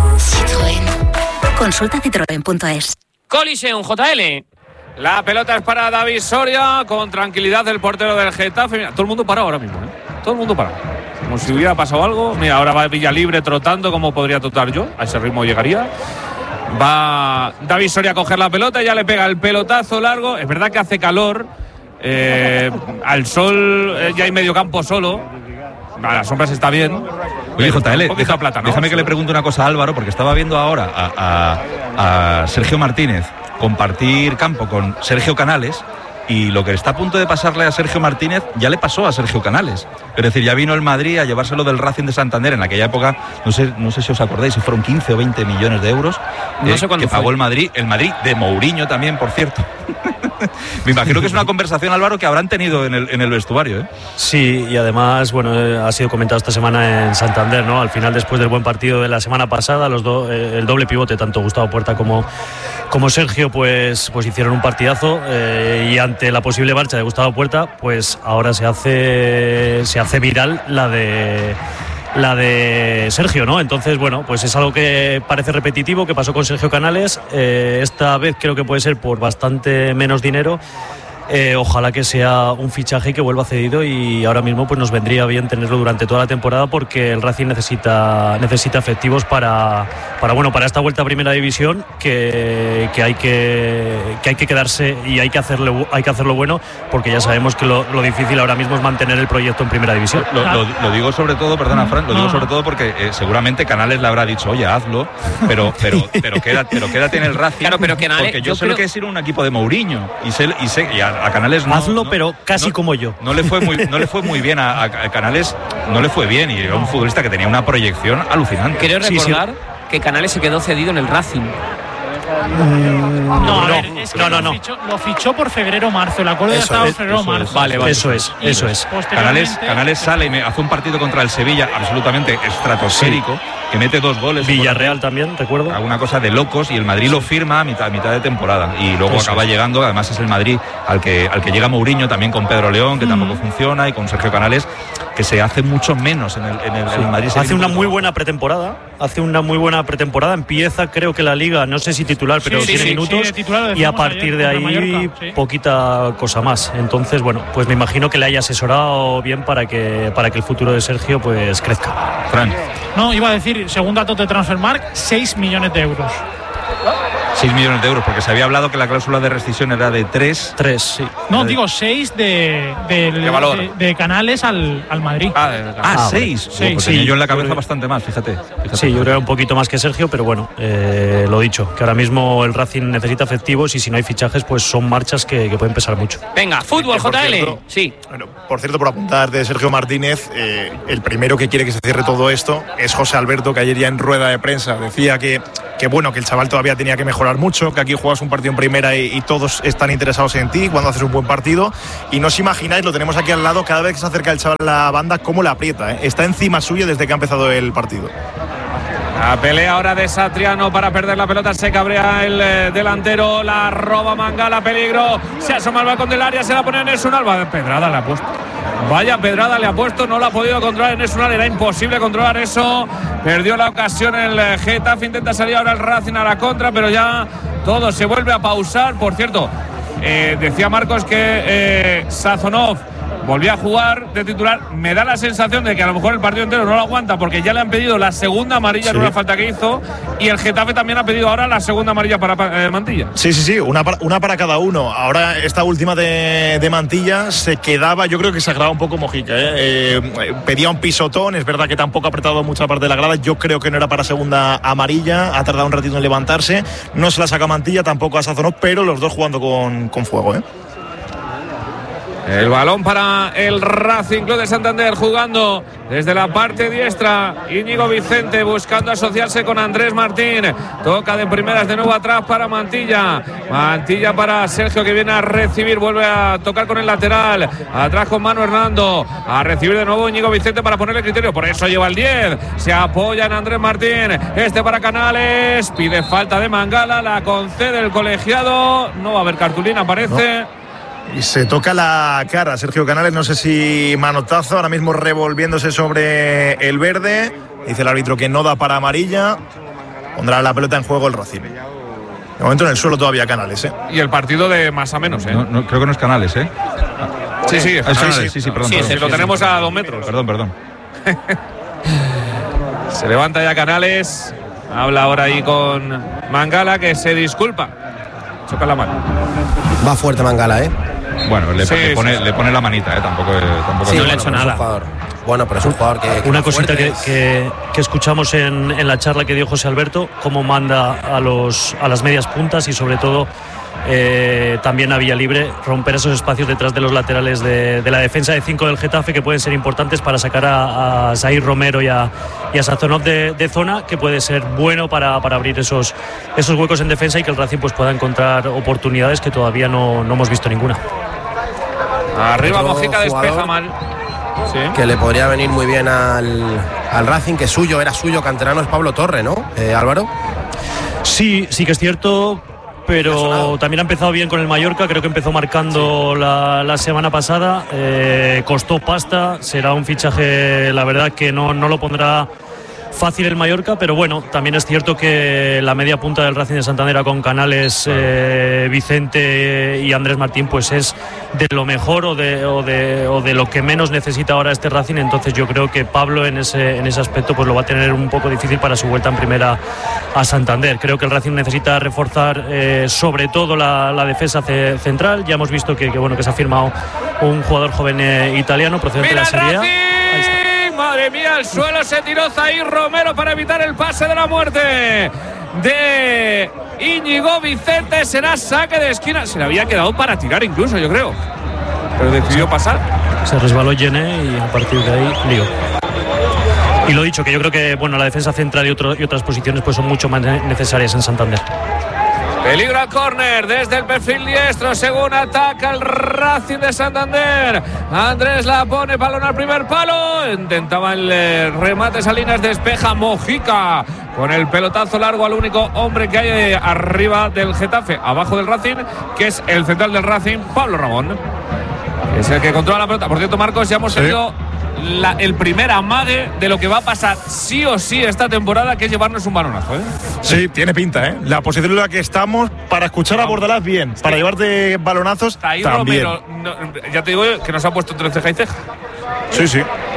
Citroën. Consulta citroen punto es. Coliseum, J L. La pelota es para David Soria, con tranquilidad del portero del Getafe. Mira, todo el mundo para ahora mismo, ¿eh? Todo el mundo para. Como si hubiera pasado algo. Mira, ahora va Villalibre trotando, como podría trotar yo. A ese ritmo llegaría. Va David Soria a coger la pelota, ya le pega el pelotazo largo. Es verdad que hace calor. Eh, al sol eh, ya hay medio campo solo. A las sombras está bien. Oye, J L, deja, plata, ¿no? déjame que le pregunte una cosa a Álvaro, porque estaba viendo ahora a, a, a Sergio Martínez compartir campo con Sergio Canales, y lo que está a punto de pasarle a Sergio Martínez ya le pasó a Sergio Canales. Es decir, ya vino el Madrid a llevárselo del Racing de Santander en aquella época, no sé, no sé si os acordáis, si fueron quince o veinte millones de euros no eh, sé cuándo que fue. pagó el Madrid, el Madrid de Mourinho también, por cierto. Me imagino que es una conversación, Álvaro, que habrán tenido en el, en el vestuario, ¿eh? Sí, y además, bueno, eh, ha sido comentado esta semana en Santander, ¿no? Al final, después del buen partido de la semana pasada, los do, eh, el doble pivote, tanto Gustavo Puerta como, como Sergio, pues, pues hicieron un partidazo, eh, y ante la posible marcha de Gustavo Puerta, pues ahora se hace, se hace viral la de... la de Sergio, ¿no? Entonces, bueno, pues es algo que parece repetitivo, que pasó con Sergio Canales. Eh, esta vez creo que puede ser por bastante menos dinero. Eh, ojalá que sea un fichaje que vuelva cedido, y ahora mismo pues nos vendría bien tenerlo durante toda la temporada, porque el Racing necesita necesita efectivos para, para bueno para esta vuelta a Primera División, que, que hay que que hay que quedarse y hay que hacerle hay que hacerlo bueno, porque ya sabemos que lo, lo difícil ahora mismo es mantener el proyecto en Primera División. Lo, lo, lo digo sobre todo, perdona, Fran, lo digo sobre todo porque eh, seguramente Canales le habrá dicho, oye, hazlo, pero pero pero quédate, pero quédate en el Racing. Claro, pero Canales, porque yo, yo sé creo... lo que es ir a un equipo de Mourinho, y sé y sé y a, a Canales no, hazlo, no, pero casi no, como yo. No le fue muy no le fue muy bien a, a Canales, no le fue bien, y era un futbolista que tenía una proyección alucinante. Quiero recordar sí, sí. que Canales se quedó cedido en el Racing. No, no, a ver, es que no, no, lo, no. Fichó, lo fichó por febrero-marzo. El acuerdo ya Eso estaba es, en febrero-marzo. eso es. Vale, vale. Eso es, Y eso es. Canales, Canales sale y me hace un partido contra el Sevilla absolutamente estratosférico, sí, que mete dos goles. Villarreal también, recuerdo. Alguna cosa de locos, y el Madrid lo firma a mitad, a mitad de temporada. Y luego eso acaba es. llegando, además es el Madrid al que, al que llega Mourinho, también con Pedro León, que mm. tampoco funciona, y con Sergio Canales, que se hace mucho menos en el, en el, sí. en el Madrid. Hace una muy buena pretemporada, hace una muy buena pretemporada, empieza creo que la Liga, no sé si titular, pero sí, tiene sí, minutos, sí, titular, y a partir ayer, de ahí Mallorca, sí. poquita cosa más. Entonces, bueno, pues me imagino que le haya asesorado bien para que, para que el futuro de Sergio pues crezca. Fran. No, iba a decir, según datos de Transfermarkt, seis millones de euros. seis millones de euros, porque se había hablado que la cláusula de rescisión era de tres. tres, sí. No, digo seis de, de, ¿Qué valor? de, de Canales al, al Madrid. Ah, ah seis. Sí, pues sí. tenía yo en la cabeza bastante más, fíjate. fíjate. Sí, yo creo un poquito más que Sergio, pero bueno, eh, lo dicho, que ahora mismo el Racing necesita efectivos y si no hay fichajes, pues son marchas que, que pueden pesar mucho. Venga, fútbol, J L. Cierto, sí. Bueno, por cierto, por apuntar de Sergio Martínez, eh, el primero que quiere que se cierre todo esto es José Alberto, que ayer ya en rueda de prensa decía que, que bueno, que el chaval todavía tenía que mejorar mucho, que aquí juegas un partido en primera y, y todos están interesados en ti cuando haces un buen partido. Y no os imagináis, lo tenemos aquí al lado, cada vez que se acerca el chaval a la banda, cómo la aprieta, ¿eh? Está encima suyo desde que ha empezado el partido. La pelea ahora de Satriano para perder la pelota, se cabrea el eh, delantero, la roba Mangala, peligro, se asoma al balcón del área, se la pone en Esun Alba, pedrada le ha puesto. Vaya pedrada le ha puesto, no la ha podido controlar en Esun Alba, era imposible controlar eso, perdió la ocasión el eh, Getafe, intenta salir ahora el Racing a la contra, pero ya todo se vuelve a pausar. Por cierto, eh, decía Marcos que eh, Sazonov volvió a jugar de titular. Me da la sensación de que a lo mejor el partido entero no lo aguanta porque ya le han pedido la segunda amarilla sí. en una falta que hizo, y el Getafe también ha pedido ahora la segunda amarilla para eh, Mantilla. Sí, sí, sí, una para, una para cada uno. Ahora esta última de, de Mantilla se quedaba, yo creo que se agrava un poco Mojica, ¿eh? Eh, pedía un pisotón, es verdad que tampoco ha apretado mucha parte de la grada, yo creo que no era para segunda amarilla, ha tardado un ratito en levantarse, no se la saca Mantilla, tampoco a Sazonov, pero los dos jugando con, con fuego, ¿eh? El balón para el Racing Club de Santander, jugando desde la parte diestra. Íñigo Vicente buscando asociarse con Andrés Martín. Toca de primeras de nuevo atrás para Mantilla. Mantilla para Sergio, que viene a recibir. Vuelve a tocar con el lateral. Atrás con Manu Hernando. A recibir de nuevo Íñigo Vicente para ponerle criterio. Por eso lleva el diez. Se apoya en Andrés Martín. Este para Canales. Pide falta de Mangala. La concede el colegiado. No va a haber cartulina, parece. No. Y se toca la cara Sergio Canales, no sé si manotazo, ahora mismo revolviéndose sobre el verde. Dice el árbitro que no da para amarilla. Pondrá la pelota en juego el Racing. De momento en el suelo todavía Canales, ¿eh? Y el partido de más a menos, ¿eh? No, no, creo que no es Canales, ¿eh? Sí, sí, es Canales, Canales. sí, sí, sí, perdón. Sí, perdón, sí, sí, lo sí, tenemos sí, a dos metros. Perdón, perdón. Se levanta ya Canales. Habla ahora ahí con Mangala, que se disculpa. Choca la mano. Va fuerte Mangala, ¿eh? Bueno, le, sí, le, pone, sí. le pone la manita, ¿eh? Tampoco, tampoco sí, no le le ha hecho nada. Bueno, pero es un jugador que... que Una cosita que, fuerte. que, que escuchamos en, en la charla que dio José Alberto, cómo manda a, los, a las medias puntas y sobre todo eh, también a Villalibre romper esos espacios detrás de los laterales de, de la defensa de cinco del Getafe, que pueden ser importantes para sacar a, a Zair Romero y a, y a Sazonov de, de zona, que puede ser bueno para, para abrir esos, esos huecos en defensa y que el Racing pues, pueda encontrar oportunidades que todavía no, no hemos visto ninguna. Arriba Otro Mojica, despeja jugador mal. Sí. Que le podría venir muy bien al, al Racing, que suyo, era suyo, canterano, es Pablo Torre, ¿no, eh, Álvaro? Sí, sí que es cierto, pero también ha empezado bien con el Mallorca, creo que empezó marcando sí. la, la semana pasada, eh, costó pasta, será un fichaje, la verdad que no, no lo pondrá fácil el Mallorca, pero bueno, también es cierto que la media punta del Racing de Santander con Canales, eh, Vicente y Andrés Martín pues es de lo mejor o de, o, de, o de lo que menos necesita ahora este Racing, entonces yo creo que Pablo en ese, en ese aspecto pues lo va a tener un poco difícil para su vuelta en primera a Santander. Creo que el Racing necesita reforzar eh, sobre todo la, la defensa central, ya hemos visto que, que, bueno, que se ha firmado un jugador joven eh, italiano procedente de la Serie A. Madre mía, al suelo se tiró Zair Romero para evitar el pase de la muerte de Íñigo Vicente. Será saque de esquina. Se le había quedado para tirar incluso, yo creo, pero decidió pasar. Se resbaló Gené y a partir de ahí lío. Y lo dicho, que yo creo que bueno, la defensa central y, otro, y otras posiciones pues son mucho más necesarias en Santander. Peligro al córner desde el perfil diestro, según ataca el Racing de Santander. Andrés la pone, balón al primer palo. Intentaba el eh, remate, Salinas despeja Mojica con el pelotazo largo al único hombre que hay eh, arriba del Getafe, abajo del Racing, que es el central del Racing, Pablo Ramón. Es el que controla la pelota. Por cierto, Marcos, ya hemos sí. seguido La, el primer amague de lo que va a pasar sí o sí esta temporada, que es llevarnos un balonazo, ¿eh? Sí, tiene pinta, ¿eh? La posición en la que estamos, para escuchar a Bordalás bien, sí. para llevarte balonazos Ahí también. Romero, no, ya te digo que nos ha puesto entre ceja y ceja. Sí, sí.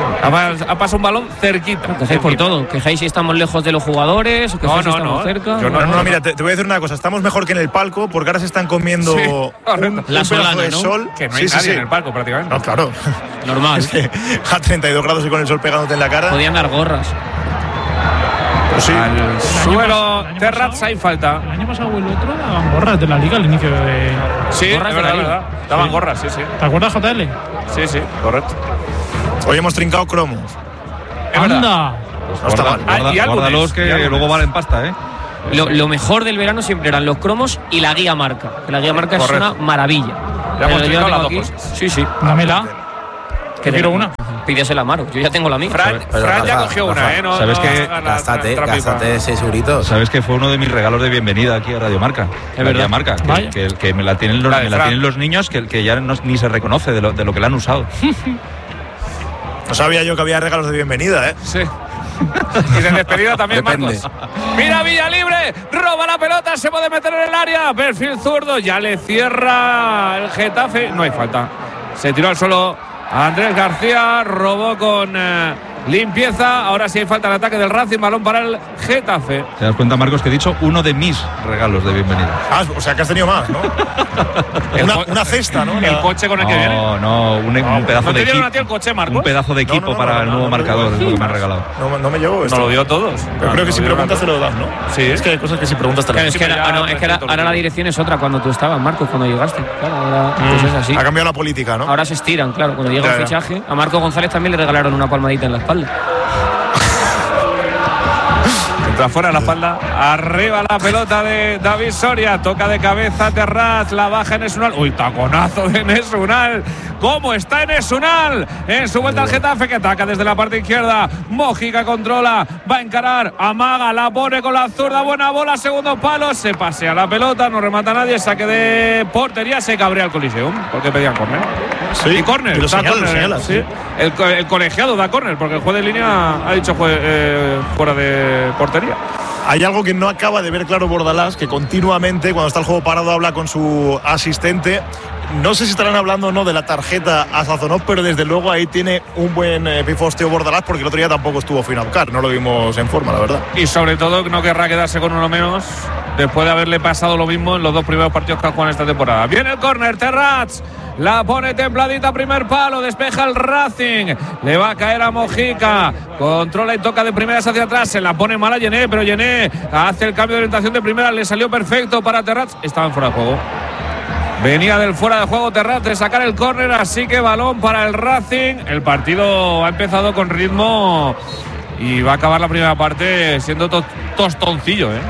Ha, ha pasado un balón cerquita. Quejáis por todo. Quejáis si estamos lejos de los jugadores o quejáis no, si no, estamos no. cerca. Yo no, no, no, mira, te, te voy a decir una cosa. Estamos mejor que en el palco porque ahora se están comiendo Sí, un, un la pedazo solana, de ¿no? sol. Que no hay sí, nadie sí, sí. en el palco prácticamente. No, claro. Normal. Es que a treinta y dos grados y con el sol pegándote en la cara. Podían dar gorras. Pues sí. Al suelo, Terrats, hay falta. El año pasado o el otro daban gorras de la liga al inicio de. Sí, Gorras es de la verdad, liga. verdad. Daban Sí. gorras, sí, sí. ¿Te acuerdas, J L? Sí, sí, correcto. Hoy hemos trincado cromos. Es verdad. ¡Anda! No está mal. Ah, y Guarda, álbumes, guárdalos que y álbumes. luego valen pasta, ¿eh? Lo, lo mejor del verano siempre eran los cromos y la guía marca. Que la guía marca Correcto. es una maravilla. Ya hemos Pero yo la trincado tengo las dos aquí. cosas. Sí, sí. Dámela. Que quiero una. Pídesela a Maro. Yo ya tengo la mía. Fran, Pero, Fran ya Rafa, cogió Rafa, una, ¿eh? No, ¿sabes no qué? hagas la Gástate, tra- trapipa. gástate seis euritos. Sabes que fue uno de mis regalos de bienvenida aquí a Radio Marca. Es La verdad. guía Marca. Vaya. Que, que, que me la tienen los, La de me la Fran. tienen los niños que, que ya no, ni se reconoce de lo, de lo que la han usado. No sabía yo que había regalos de bienvenida, ¿eh? Sí. Y de despedida también, Depende. Marcos. Mira Villa libre, roba la pelota, se puede meter en el área. Perfil zurdo, ya le cierra el Getafe. No hay falta. Se tiró al suelo Andrés García, robó con eh, limpieza. Ahora sí hay falta en ataque del Racing, balón para el Getafe. ¿Te das cuenta, Marcos, que he dicho uno de mis regalos de bienvenida? Ah, o sea que has tenido más, ¿no? una, una cesta, ¿no? El La- coche con el que viene. No, no, un, un pedazo ¿No de te dieron a equipo. ti el coche, Marcos? Un pedazo de No, equipo no, no, para no, el no, nuevo no, no, marcador, es lo que me han regalado. No, no me llevo esto. Nos lo dio a todos. Pero creo que si Nos lo preguntas te dieron lo a das, ¿no? todos. Sí, Es que hay cosas que si preguntas te Claro, las es que, das. ahora, ah, no, es que ahora, ahora la dirección es otra cuando tú estabas, Marcos, cuando llegaste. Claro, ahora pues es así. Ha cambiado la política, ¿no? Ahora se estiran, claro. Cuando llega Ya, el ya. fichaje, a Marco González también le regalaron una palmadita en la espalda. Entra fuera la espalda. Arriba la pelota de David Soria. Toca de cabeza Terraz. La baja en Esunal. Uy, taconazo de Esunal. ¿Cómo está en Esunal? En su vuelta al Getafe que ataca desde la parte izquierda. Mojica controla. Va a encarar. Amaga. La pone con la zurda. Buena bola. Segundo palo. Se pasea la pelota. No remata nadie. Saque de portería. Se cabrea el Coliseum porque pedían córner. Sí, Y córner. y lo da señala, lo córner, señala, sí. sí. El, co- el colegiado da córner porque el juez de línea ha dicho jue- eh, fuera de portería. Hay algo que no acaba de ver claro Bordalás, que continuamente, cuando está el juego parado, habla con su asistente. No sé si estarán hablando o no de la tarjeta a Sazonov, pero desde luego ahí tiene un buen eh, pifosteo Bordalás, porque el otro día tampoco estuvo Finaucar, no lo vimos en forma, la verdad. Y sobre todo no querrá quedarse con uno menos después de haberle pasado lo mismo en los dos primeros partidos que ha jugado en esta temporada. Viene el córner, Terrats. La pone templadita, primer palo, despeja el Racing. Le va a caer a Mojica. Controla y toca de primeras hacia atrás. Se la pone mal a Yené, pero Yené hace el cambio de orientación de primera. Le salió perfecto para Terrats. Estaba en fuera de juego. Venía del fuera de juego Terrats de sacar el córner, así que balón para el Racing. El partido ha empezado con ritmo y va a acabar la primera parte siendo to- tostoncillo, ¿eh?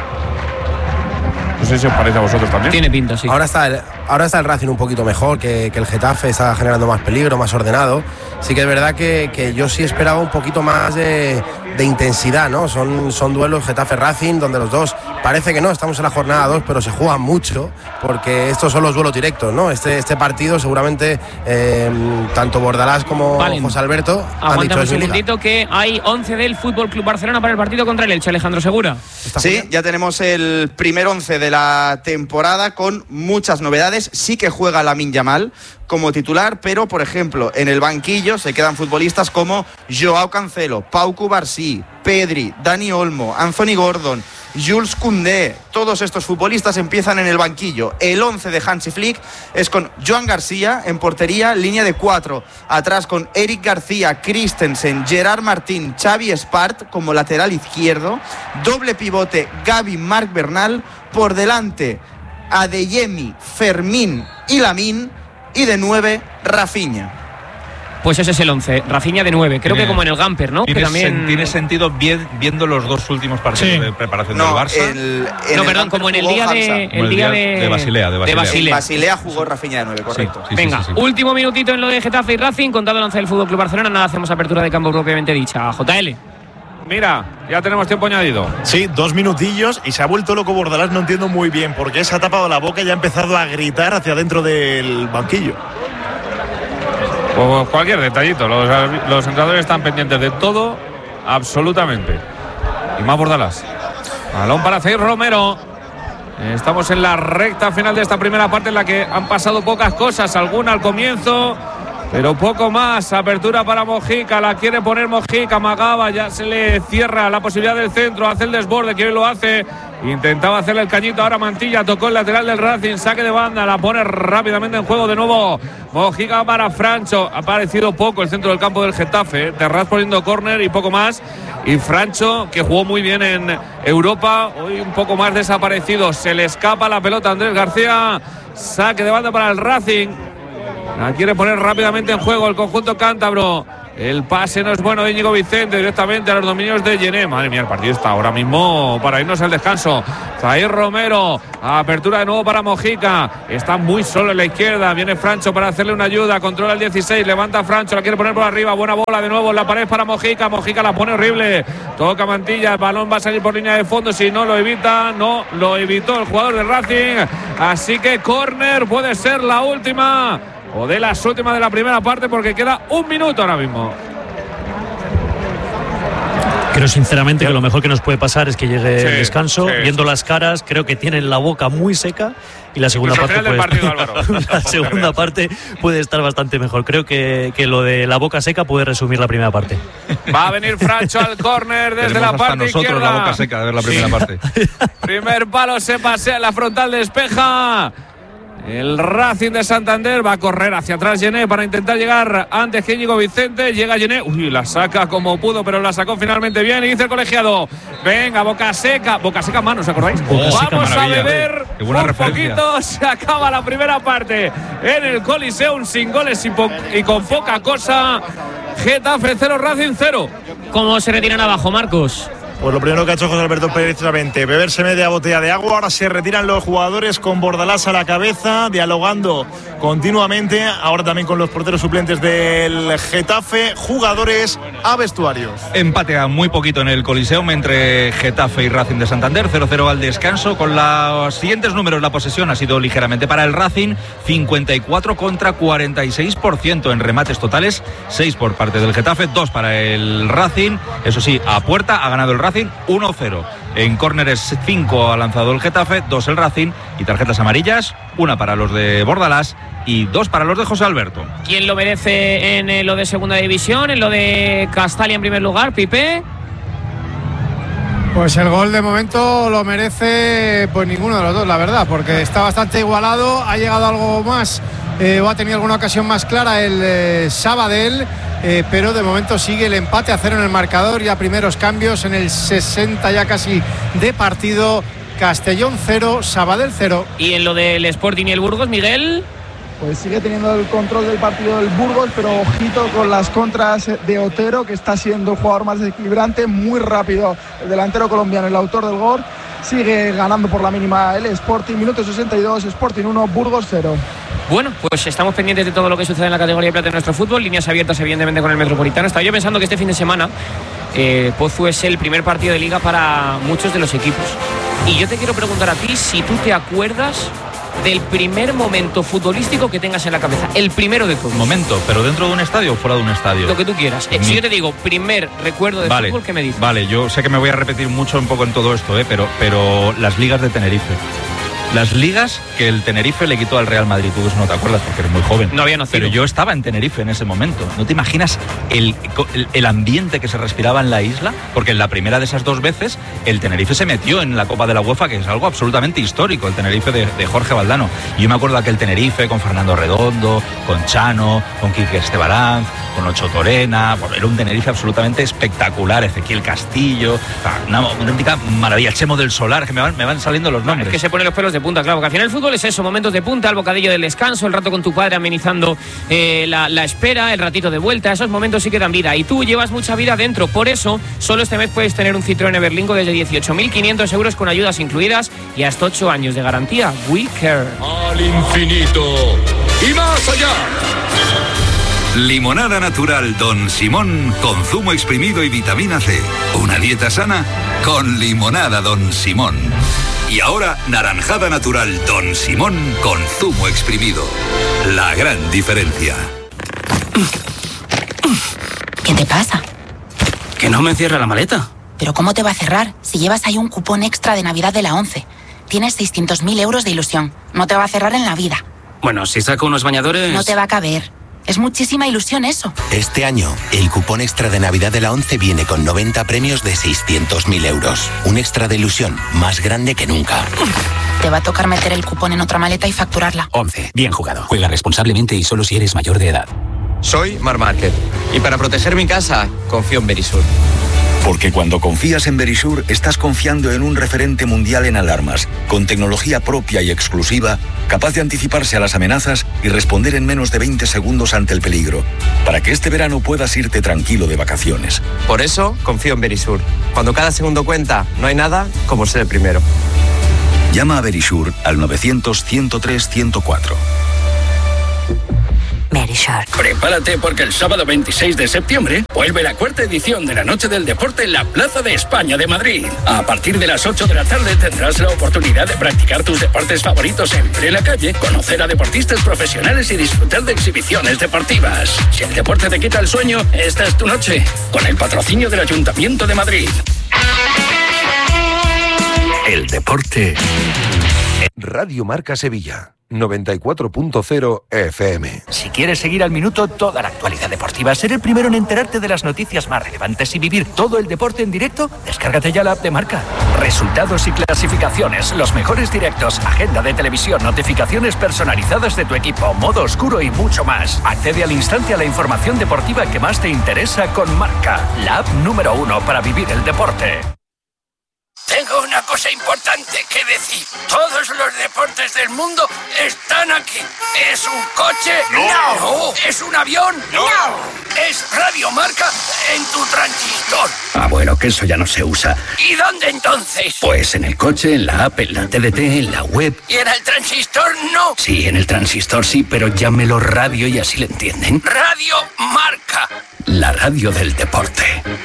No sé si os parece a vosotros también. Tiene pinta, sí. Ahora está el, ahora está el Racing un poquito mejor que, que el Getafe, está generando más peligro, más ordenado. Sí que es verdad que, que yo sí esperaba un poquito más de, de intensidad, ¿no? Son, son duelos Getafe-Racing donde los dos, parece que no, estamos en la jornada dos, pero se juegan mucho porque estos son los duelos directos, ¿no? Este, este partido seguramente eh, tanto Bordalás como Vale. José Alberto han Aguántame dicho un es mi liga. segundito que hay once del Fútbol Club Barcelona para el partido contra el Elche. Alejandro Segura. Sí, ya tenemos el primer once de la temporada con muchas novedades. Sí que juega Lamine Yamal como titular, pero por ejemplo en el banquillo se quedan futbolistas como Joao Cancelo, Pau Cubarsí, Pedri, Dani Olmo, Anthony Gordon, Jules Koundé. Todos estos futbolistas empiezan en el banquillo. El once de Hansi Flick es con Joan García en portería, línea de cuatro. Atrás con Eric García, Christensen, Gerard Martín, Xavi Espart como lateral izquierdo. Doble pivote Gavi, Marc Bernal. Por delante Adeyemi, Fermín y Lamine. Y de nueve, Rafinha. Pues ese es el once. Rafinha de nueve. Creo Tiene- que como en el Gamper, ¿no? Que Tiene, también. sen- tiene sentido bien- viendo los dos últimos partidos Sí. de preparación No, del Barça. el, en No, el perdón, Gamper como en el jugó día de. Hamza. Como El el día día de. de Basilea, de Basilea. En Basilea jugó Rafinha de nueve, correcto. Sí, sí, Venga, sí, sí. último minutito en lo de Getafe y Racing. Contado el once del Fútbol Club Barcelona. Nada, hacemos apertura de campo propiamente dicha. J L. Mira, ya tenemos tiempo añadido. Sí, dos minutillos y se ha vuelto loco Bordalás, no entiendo muy bien por qué se ha tapado la boca y ha empezado a gritar hacia dentro del banquillo. Pues cualquier detallito. Los, los entrenadores están pendientes de todo, absolutamente. Y más Bordalás. Balón para Zeir Romero. Estamos en la recta final de esta primera parte en la que han pasado pocas cosas. Alguna al comienzo, pero poco más. Apertura para Mojica, la quiere poner Mojica, Magaba, ya se le cierra la posibilidad del centro, hace el desborde, que hoy lo hace. Intentaba hacerle el cañito, ahora Mantilla, tocó el lateral del Racing, saque de banda, la pone rápidamente en juego de nuevo Mojica para Francho. Ha aparecido poco el centro del campo del Getafe, Terraz poniendo córner y poco más. Y Francho, que jugó muy bien en Europa, hoy un poco más desaparecido. Se le escapa la pelota a Andrés García, saque de banda para el Racing. La quiere poner rápidamente en juego el conjunto cántabro. El pase no es bueno de Íñigo Vicente, directamente a los dominios de Yené. Madre mía, el partido está ahora mismo para irnos al descanso. Zair Romero, apertura de nuevo para Mojica. Está muy solo en la izquierda. Viene Francho para hacerle una ayuda. Controla el dieciséis, levanta Francho, la quiere poner por arriba. Buena bola de nuevo en la pared para Mojica. Mojica la pone horrible. Toca Mantilla, el balón va a salir por línea de fondo. Si no lo evita, no lo evitó el jugador de Racing. Así que córner puede ser la última, o de las últimas de la primera parte, porque queda un minuto ahora mismo. Creo sinceramente que lo mejor que nos puede pasar es que llegue sí, el descanso. sí, Viendo sí. las caras, creo que tienen la boca muy seca y la segunda Incluso parte al puede final del partido, estar, la segunda parte puede estar bastante mejor. Creo que, que lo de la boca seca puede resumir la primera parte. Va a venir Francho al córner desde Tenemos la parte hasta nosotros izquierda. la boca seca de ver la primera Sí. parte. Primer palo, se pasea, la frontal despeja. El Racing de Santander va a correr hacia atrás Yené para intentar llegar antes que Íñigo Vicente. Llega Yené, uy, la saca como pudo, pero la sacó finalmente bien. Y dice el colegiado, venga, boca seca, boca seca mano, ¿os acordáis? Boca seca, Vamos maravilla. a beber Qué buena un referencia. poquito. Se acaba la primera parte en el Coliseum, sin goles y, po- y con poca cosa. Getafe cero, Racing cero. ¿Cómo se retiran abajo, Marcos? Pues lo primero que ha hecho José Alberto Pérez precisamente beberse media botella de agua. Ahora se retiran los jugadores con Bordalás a la cabeza, dialogando continuamente. Ahora también con los porteros suplentes del Getafe. Jugadores a vestuarios. Empate a muy poquito en el Coliseum entre Getafe y Racing de Santander, cero cero al descanso. Con los siguientes números, la posesión ha sido ligeramente para el Racing, cincuenta y cuatro contra cuarenta y seis por ciento en remates totales, seis por parte del Getafe, dos para el Racing. Eso sí, a puerta ha ganado el Racing uno cero. En córneres cinco ha lanzado el Getafe, dos el Racing, y tarjetas amarillas, una para los de Bordalás y dos para los de José Alberto. ¿Quién lo merece en eh, lo de segunda división, en lo de Castalia en primer lugar, Pipe? Pues el gol de momento lo merece pues ninguno de los dos, la verdad, porque está bastante igualado. Ha llegado algo más eh, o ha tenido alguna ocasión más clara el eh, Sabadell, eh, pero de momento sigue el empate a cero en el marcador. Ya primeros cambios en el sesenta ya casi de partido. Castellón cero, Sabadell cero. ¿Y en lo del Sporting y el Burgos, Miguel? Pues sigue teniendo el control del partido del Burgos, pero ojito con las contras de Otero, que está siendo el jugador más desequilibrante, muy rápido el delantero colombiano, el autor del gol. Sigue ganando por la mínima el Sporting, minuto sesenta y dos, Sporting uno, Burgos cero. Bueno, pues estamos pendientes de todo lo que sucede en la categoría de plata de nuestro fútbol, líneas abiertas evidentemente con el Metropolitano. Estaba yo pensando que este fin de semana eh, Pozu es el primer partido de liga para muchos de los equipos. Y yo te quiero preguntar a ti si tú te acuerdas del primer momento futbolístico que tengas en la cabeza, el primero de todos. Momento, pero dentro de un estadio o fuera de un estadio. Lo que tú quieras. Eh, si yo te digo primer recuerdo de vale, fútbol, ¿qué me dices? Vale, yo sé que me voy a repetir mucho un poco en todo esto, ¿eh? pero, pero las ligas de Tenerife. Las ligas que el Tenerife le quitó al Real Madrid. Tú eso no te acuerdas porque eres muy joven. No había nacido. Pero yo estaba en Tenerife en ese momento. ¿No te imaginas el, el, el ambiente que se respiraba en la isla? Porque en la primera de esas dos veces el Tenerife se metió en la Copa de la UEFA, que es algo absolutamente histórico, el Tenerife de, de Jorge Valdano. Y yo me acuerdo de aquel Tenerife con Fernando Redondo, con Chano, con Quique Estebaranz, con Ocho Torena. Bueno, era un Tenerife absolutamente espectacular. Ezequiel Castillo, una, una auténtica maravilla. Chemo del Solar, que me van, me van saliendo los nombres. Es que se ponen los pelos de punta, claro, porque al final el fútbol es eso, momentos de punta, el bocadillo del descanso, el rato con tu padre amenizando eh, la, la espera, el ratito de vuelta, esos momentos sí que dan vida y tú llevas mucha vida dentro. Por eso, solo este mes puedes tener un Citroën Everlingo desde dieciocho mil quinientos euros con ayudas incluidas y hasta ocho años de garantía. We Care. Al infinito y más allá. Limonada natural Don Simón con zumo exprimido y vitamina C. Una dieta sana con limonada Don Simón. Y ahora, naranjada natural Don Simón con zumo exprimido. La gran diferencia. ¿Qué te pasa? Que no me cierra la maleta. ¿Pero cómo te va a cerrar si llevas ahí un cupón extra de Navidad de la ONCE? Tienes seiscientos mil euros de ilusión. No te va a cerrar en la vida. Bueno, si saco unos bañadores... No te va a caber. Es muchísima ilusión eso. Este año, el cupón extra de Navidad de la ONCE viene con noventa premios de seiscientos mil euros. Un extra de ilusión más grande que nunca. Te va a tocar meter el cupón en otra maleta y facturarla. ONCE. Bien jugado. Juega responsablemente y solo si eres mayor de edad. Soy Mar Márquez y para proteger mi casa confío en Verisur. Porque cuando confías en Verisur, estás confiando en un referente mundial en alarmas, con tecnología propia y exclusiva, capaz de anticiparse a las amenazas y responder en menos de veinte segundos ante el peligro, para que este verano puedas irte tranquilo de vacaciones. Por eso confío en Verisur. Cuando cada segundo cuenta, no hay nada como ser el primero. Llama a Verisur al novecientos, ciento tres, ciento cuatro. Verisur. Prepárate porque el sábado veintiséis de septiembre vuelve la cuarta edición de la Noche del Deporte en la Plaza de España de Madrid. A partir de las ocho de la tarde tendrás la oportunidad de practicar tus deportes favoritos en plena calle, conocer a deportistas profesionales y disfrutar de exhibiciones deportivas. Si el deporte te quita el sueño, esta es tu noche, con el patrocinio del Ayuntamiento de Madrid. El deporte. Radio Marca Sevilla, noventa y cuatro punto cero F M. Si quieres seguir al minuto toda la actualidad deportiva, ser el primero en enterarte de las noticias más relevantes y vivir todo el deporte en directo, descárgate ya la app de Marca. Resultados y clasificaciones, los mejores directos, agenda de televisión, notificaciones personalizadas de tu equipo, modo oscuro y mucho más. Accede al instante a la información deportiva que más te interesa con Marca, la app número uno para vivir el deporte. Tengo una cosa importante que decir. Todos los deportes del mundo están aquí. ¿Es un coche? No. No. ¿Es un avión? No. ¿Es Radio Marca en tu transistor? Ah, bueno, que eso ya no se usa. ¿Y dónde entonces? Pues en el coche, en la app, en la T D T, en la web. ¿Y en el transistor no? Sí, en el transistor sí, pero llámelo radio y así le entienden. Radio Marca. La radio del deporte.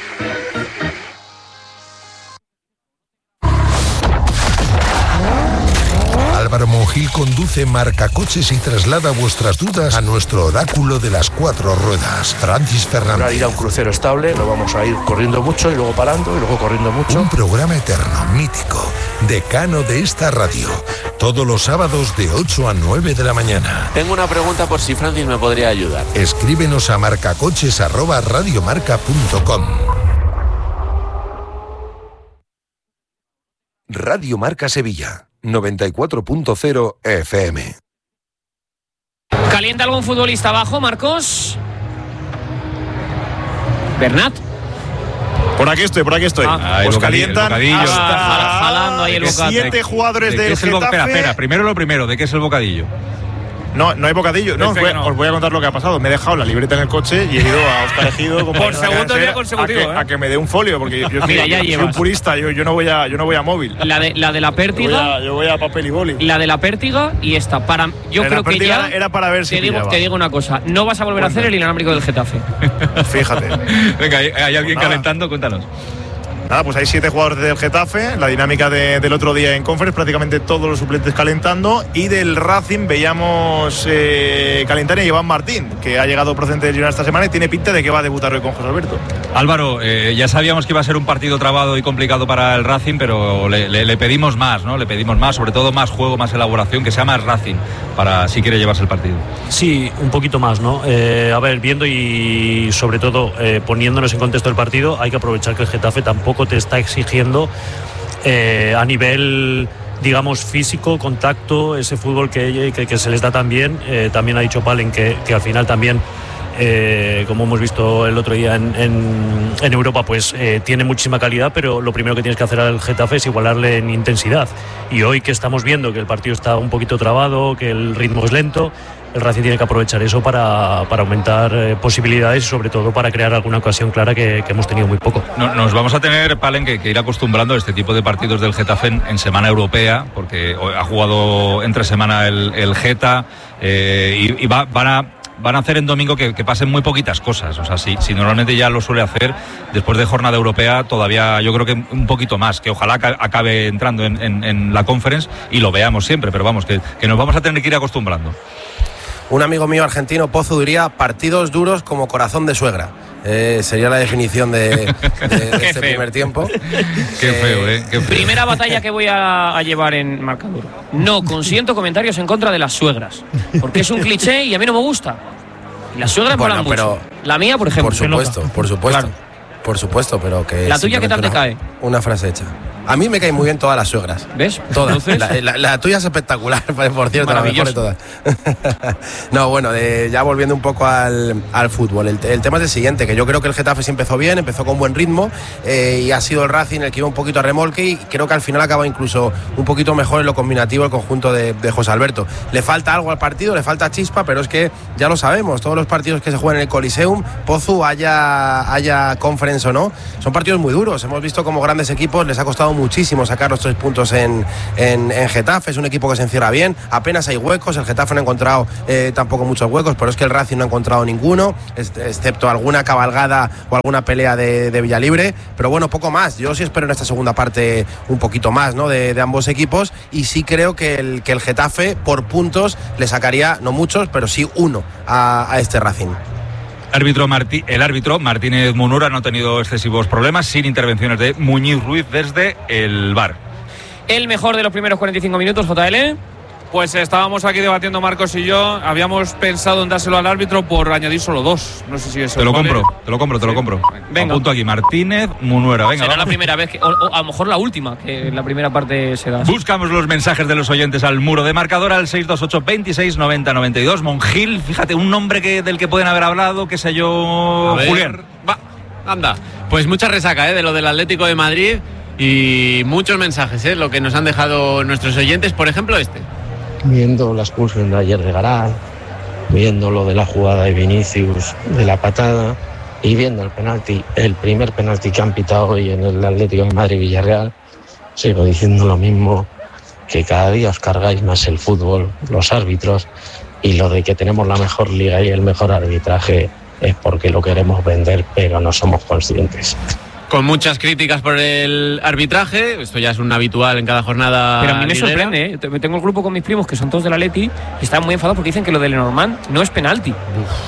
Álvaro Monjil conduce Marca Coches y traslada vuestras dudas a nuestro oráculo de las cuatro ruedas, Francis Fernández. Para ir a un crucero estable, no vamos a ir corriendo mucho y luego parando y luego corriendo mucho. Un programa eterno, mítico, decano de esta radio, todos los sábados de ocho a nueve de la mañana. Tengo una pregunta por si Francis me podría ayudar. Escríbenos a marcacoches arroba radiomarca punto com. Radio Marca Sevilla, noventa y cuatro punto cero F M. ¿Calienta algún futbolista abajo, Marcos? ¿Bernat? Por aquí estoy, por aquí estoy. Ah, pues el calientan bocadillo, hasta jalando ahí el bocadillo. siete jugadores ¿De del qué es el bo- Getafe. Espera, espera, primero lo primero, ¿de qué es el bocadillo? No, no hay bocadillo. No, os voy, no. os voy a contar lo que ha pasado. Me he dejado la libreta en el coche y he ido a Oscar Ejido como Por segundo día consecutivo, a que, ¿eh? a que me dé un folio, porque yo, yo, Mira, soy, ya yo soy llevas. un purista, yo, yo no voy a yo no voy a móvil. La de la de la Yo voy pértiga. a, yo voy a papel y boli. La de la pértiga y esta. Para, yo La de creo la que pértiga ya. era para ver si te digo, pillaba. te digo una cosa. No vas a volver Cuenta. a hacer el inalámbrico del Getafe. Fíjate. Venga, ¿hay, hay alguien Nada. calentando? Cuéntanos. Nada, pues hay siete jugadores del Getafe. La dinámica de, del otro día en Conference, prácticamente todos los suplentes calentando. Y del Racing veíamos eh, calentar a Iván Martín, que ha llegado procedente del Girona esta semana y tiene pinta de que va a debutar hoy con José Alberto. Álvaro, eh, ya sabíamos que iba a ser un partido trabado y complicado para el Racing, pero le, le, le pedimos más, ¿no? Le pedimos más, sobre todo más juego, más elaboración, que sea más Racing, para si quiere llevarse el partido. Sí, un poquito más, ¿no? Eh, a ver, viendo y sobre todo eh, poniéndonos en contexto del partido, hay que aprovechar que el Getafe tampoco te está exigiendo eh, a nivel, digamos, físico, contacto, ese fútbol que, que, que se les da tan bien. Eh, también ha dicho Palen que, que al final también, eh, como hemos visto el otro día en, en, en Europa, pues eh, tiene muchísima calidad, pero lo primero que tienes que hacer al Getafe es igualarle en intensidad. Y hoy que estamos viendo que el partido está un poquito trabado, que el ritmo es lento, el Racing tiene que aprovechar eso para, para aumentar eh, posibilidades y sobre todo para crear alguna ocasión clara que, que hemos tenido muy poco. No, nos vamos a tener, Palen, que, que ir acostumbrando a este tipo de partidos del Getafe en, en semana europea, porque ha jugado entre semana el, el Geta eh, y, y va, van a... van a hacer en domingo que, que pasen muy poquitas cosas. O sea, si, si normalmente ya lo suele hacer, después de jornada europea, todavía yo creo que un poquito más, que ojalá acabe entrando en, en, en la Conference y lo veamos siempre, pero vamos, que, que nos vamos a tener que ir acostumbrando. Un amigo mío argentino, Pozo, diría partidos duros como corazón de suegra. Eh, sería la definición de, de, de este primer tiempo. Qué feo, ¿eh? Qué feo. Primera batalla que voy a, a llevar en marcador. No consiento comentarios en contra de las suegras, porque es un cliché y a mí no me gusta. Y las suegras bueno, molan pero, mucho. La mía, por ejemplo. Por supuesto, por supuesto. Claro. Por supuesto, pero que... ¿La tuya qué tal te cae? Una frase hecha. A mí me caen muy bien todas las suegras. ¿Ves? Todas. La, la, la tuya es espectacular, por cierto, la mejor de todas. No, bueno, de, ya volviendo un poco al, al fútbol. El, el tema es el siguiente, que yo creo que el Getafe sí empezó bien, empezó con buen ritmo eh, y ha sido el Racing el que iba un poquito a remolque y creo que al final acaba incluso un poquito mejor en lo combinativo el conjunto de, de José Alberto. Le falta algo al partido, le falta chispa, pero es que ya lo sabemos, todos los partidos que se juegan en el Coliseum, Pozu, haya, haya Conference o no, son partidos muy duros. Hemos visto como grandes equipos les ha costado muchísimo sacar los tres puntos en, en, en Getafe. Es un equipo que se encierra bien, apenas hay huecos, el Getafe no ha encontrado eh, tampoco muchos huecos, pero es que el Racing no ha encontrado ninguno, excepto alguna cabalgada o alguna pelea de, de Villalibre, pero bueno, poco más. Yo sí espero en esta segunda parte un poquito más, ¿no?, de, de ambos equipos, y sí creo que el, que el Getafe por puntos le sacaría, no muchos, pero sí uno a, a este Racing. Árbitro Martí, el árbitro Martínez Munura no ha tenido excesivos problemas, sin intervenciones de Muñiz Ruiz desde el V A R. El mejor de los primeros cuarenta y cinco minutos, J L. Pues estábamos aquí debatiendo Marcos y yo, habíamos pensado en dárselo al árbitro por añadir solo dos. No sé si eso Te lo vale. compro, te lo compro, te Sí. lo compro. Venga. Apunto aquí, Martínez Munura. Venga, Será vamos. la primera vez, que, o, o a lo mejor la última, que la primera parte se da. Buscamos los mensajes de los oyentes al muro de marcador al seis dos ocho, veintiséis, noventa, noventa y dos. Monjil, fíjate, un nombre que, del que pueden haber hablado, qué sé yo, A ver. Julián. Va, anda. Pues mucha resaca, ¿eh?, de lo del Atlético de Madrid y muchos mensajes, ¿eh?, lo que nos han dejado nuestros oyentes. Por ejemplo, este. Viendo la expulsión de ayer de Garay, viendo lo de la jugada de Vinicius, de la patada, y viendo el penalti, el primer penalti que han pitado hoy en el Atlético de Madrid-Villarreal, sigo diciendo lo mismo, que cada día os cargáis más el fútbol, los árbitros, y lo de que tenemos la mejor liga y el mejor arbitraje es porque lo queremos vender, pero no somos conscientes. Con muchas críticas por el arbitraje, esto ya es un habitual en cada jornada. Pero a mí me liguera. sorprende, ¿eh? Yo tengo el grupo con mis primos que son todos del Atleti y están muy enfadados porque dicen que lo de Lenormand no es penalti. Uf.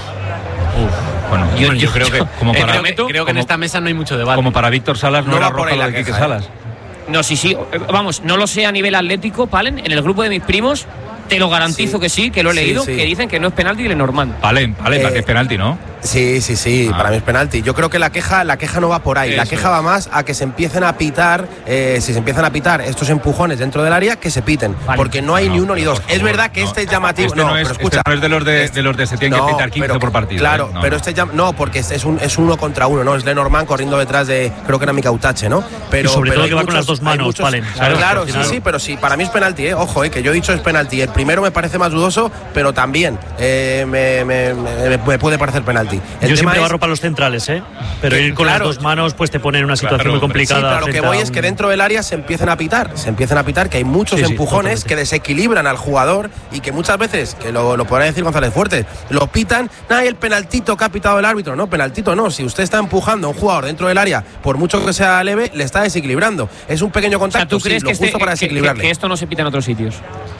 Uf. Bueno, yo, yo creo que como Eh, para, creo que, creo que en como- esta mesa no hay mucho debate. como para Víctor Salas no, No era va por roja ahí lo la de Quique queja, ¿eh? Salas. No, sí, sí. Vamos, no lo sé a nivel atlético, Palen, en el grupo de mis primos, te lo garantizo Sí. que sí, que lo he Sí, leído, sí. que dicen que no es penalti y Lenormand. Vale, vale, Eh, es penalti, ¿no? Sí, sí, sí, Ah. para mí es penalti. Yo creo que la queja, la queja no va por ahí. La Eso queja es. va más a que se empiecen a pitar, eh, si se empiezan a pitar estos empujones dentro del área, que se piten. Vale. Porque no hay No, ni uno ni pero dos. por Es favor, verdad que no. este es llamativo. Este no, es, pero escucha. este no es de los de, de los de se tienen No, que pitar quince pero- por partido. Claro, ¿eh? No, pero no. este llam- no, porque este es un es uno contra uno, ¿no? Es Lenormand corriendo detrás de, creo que era Micautache, ¿no? Pero Y sobre pero todo hay que va con muchos- las dos hay manos, muchos- Palen, Claro, ¿sabes? claro, Al sí, final- sí, pero sí, para mí es penalti, ¿eh? Ojo, ¿eh? Que yo he dicho es penalti. El primero me parece más dudoso, pero también eh, me, me- me- me puede parecer penalti. El Yo tema siempre es- barro para los centrales, ¿eh? Pero ir con Claro. las dos manos pues te pone en una situación Claro, muy hombre. complicada. Sí, pero lo que frente voy a es que un- dentro del área se empiecen a pitar, se empiezan a pitar, que hay muchos Sí, sí, empujones totalmente. que desequilibran al jugador y que muchas veces, que lo, lo podrá decir González Fuertes, lo pitan, nada, y el penaltito que ha pitado el árbitro, no, penaltito no, si usted está empujando a un jugador dentro del área, por mucho que sea leve, le está desequilibrando. Es un pequeño O sea, contacto, ¿tú crees sí, que, lo justo este- para que- que, desequilibrarle. que esto no se pita en otros sitios?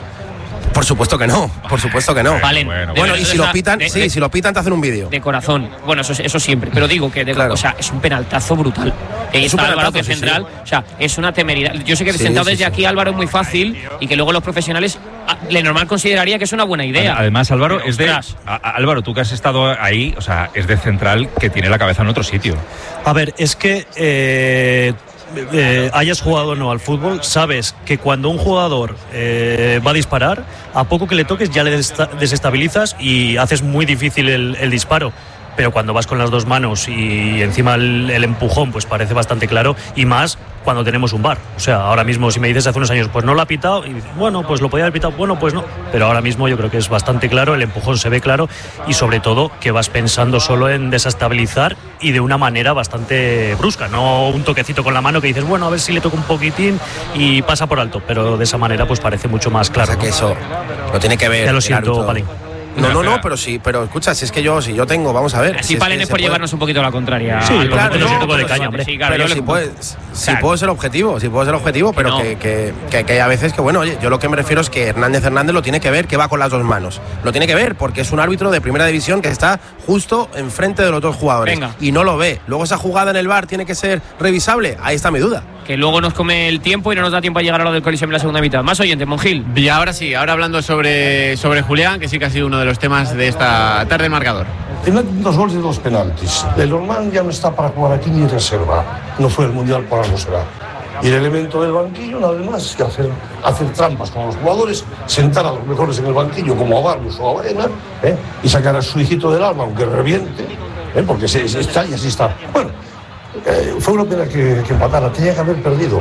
Por supuesto que no, por supuesto que no. Valen. bueno, De- Bueno, de- y si o sea, lo pitan, de- sí, de- si lo pitan te hacen un vídeo. De corazón. Bueno, eso, eso siempre. Pero digo que de, Claro. o sea, es un penaltazo brutal. Que Es un está Álvaro, penaltazo, que es sí, sí. central. O sea, es una temeridad. Yo sé que Sí, sentado sí, desde sí. aquí, Álvaro, es muy fácil y que luego los profesionales, ah, Lenormand consideraría que es una buena idea. Además, Álvaro, Pero, es de. ostras, a- a- Álvaro, tú que has estado ahí, o sea, es de central que tiene la cabeza en otro sitio. A ver, es que eh, eh, hayas jugado o no al fútbol, sabes que cuando un jugador eh, va a disparar, a poco que le toques ya le desta- desestabilizas y haces muy difícil el, el disparo. Pero cuando vas con las dos manos y encima el, el empujón, pues parece bastante claro, y más cuando tenemos un V A R. O sea, ahora mismo si me dices hace unos años, pues no lo ha pitado, y dices, bueno, pues lo podía haber pitado, bueno, pues no. Pero ahora mismo yo creo que es bastante claro, el empujón se ve claro y sobre todo que vas pensando solo en desestabilizar y de una manera bastante brusca, no un toquecito con la mano que dices, bueno, a ver si le toco un poquitín y pasa por alto, pero de esa manera pues parece mucho más claro. Pasa que ¿no? eso lo tiene que ver. Ya lo el siento, árbitro. Palín. No, no, no, pero sí, pero escucha, si es que yo, si yo tengo, vamos a ver. Así si es Palen que es se por puede- llevarnos un poquito a la contraria. Sí, Álvaro. claro, Pero no, sí, un poco de pero caña, sí, hombre. Sí, claro, pero yo si, le- puede, si puedo ser objetivo, si puedo ser objetivo, pero no. que, que, que, que hay a veces que, bueno, oye, yo lo que me refiero es que Hernández Hernández lo tiene que ver, que va con las dos manos. Lo tiene que ver, porque es un árbitro de primera división que está justo enfrente de los dos jugadores. Venga. Y no lo ve. Luego esa jugada en el V A R tiene que ser revisable. Ahí está mi duda. Que luego nos come el tiempo y no nos da tiempo a llegar a lo del Coliseum en la segunda mitad. Más oyentes, Monjil. Y ahora sí, ahora hablando sobre, sobre Julián, que sí que ha sido uno de los temas de esta tarde en marcador. Tiene dos goles de dos penaltis. El Orman ya no está para jugar aquí ni reserva. No fue el Mundial, por algo será. Y el elemento del banquillo, nada más, es que hacer, hacer trampas con los jugadores, sentar a los mejores en el banquillo, como a Barrios o a Baena, ¿eh? y sacar a su hijito del alma, aunque reviente, ¿eh? porque se, se está y así está. Bueno, eh, fue una pena que, que empatara, tenía que haber perdido.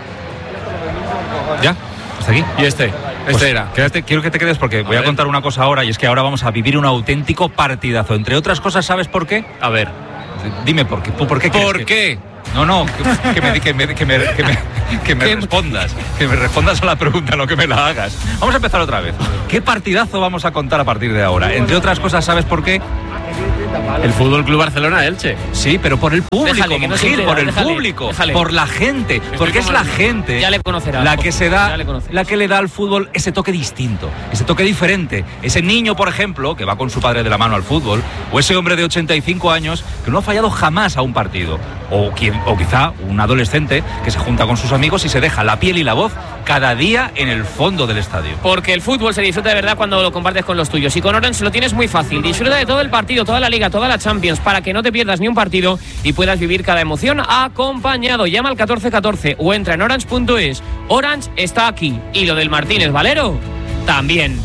¿Ya? ¿Hasta aquí? Y este, este pues, era. Quédate, quiero que te quedes porque a voy a ver. contar una cosa ahora, y es que ahora vamos a vivir un auténtico partidazo. Entre otras cosas, ¿sabes por qué? A ver. Dime por qué. ¿Por qué? ¿Por que... qué? No, no, que, que me, que me, que me, que me, que me respondas. Que me respondas a la pregunta, no que me la hagas. Vamos a empezar otra vez. ¿Qué partidazo vamos a contar a partir de ahora? Entre otras cosas, ¿sabes por qué? El Fútbol Club Barcelona Elche. Sí, pero por el público, Déjale, que no se Gil, entera, por el déjale, público, déjale. por la gente, porque es la gente Ya le conocerás. la que se da, Ya le conocerás. la que le da al fútbol ese toque distinto, ese toque diferente. Ese niño, por ejemplo, que va con su padre de la mano al fútbol, o ese hombre de ochenta y cinco años que no ha fallado jamás a un partido, o, quien, o quizá un adolescente que se junta con sus amigos y se deja la piel y la voz cada día en el fondo del estadio. Porque el fútbol se disfruta de verdad cuando lo compartes con los tuyos. Y con Orange lo tienes muy fácil. Disfruta de todo el partido, toda la Liga, toda la Champions, para que no te pierdas ni un partido y puedas vivir cada emoción acompañado. Llama al catorce catorce o entra en orange punto es. Orange está aquí. Y lo del Martínez Valero también.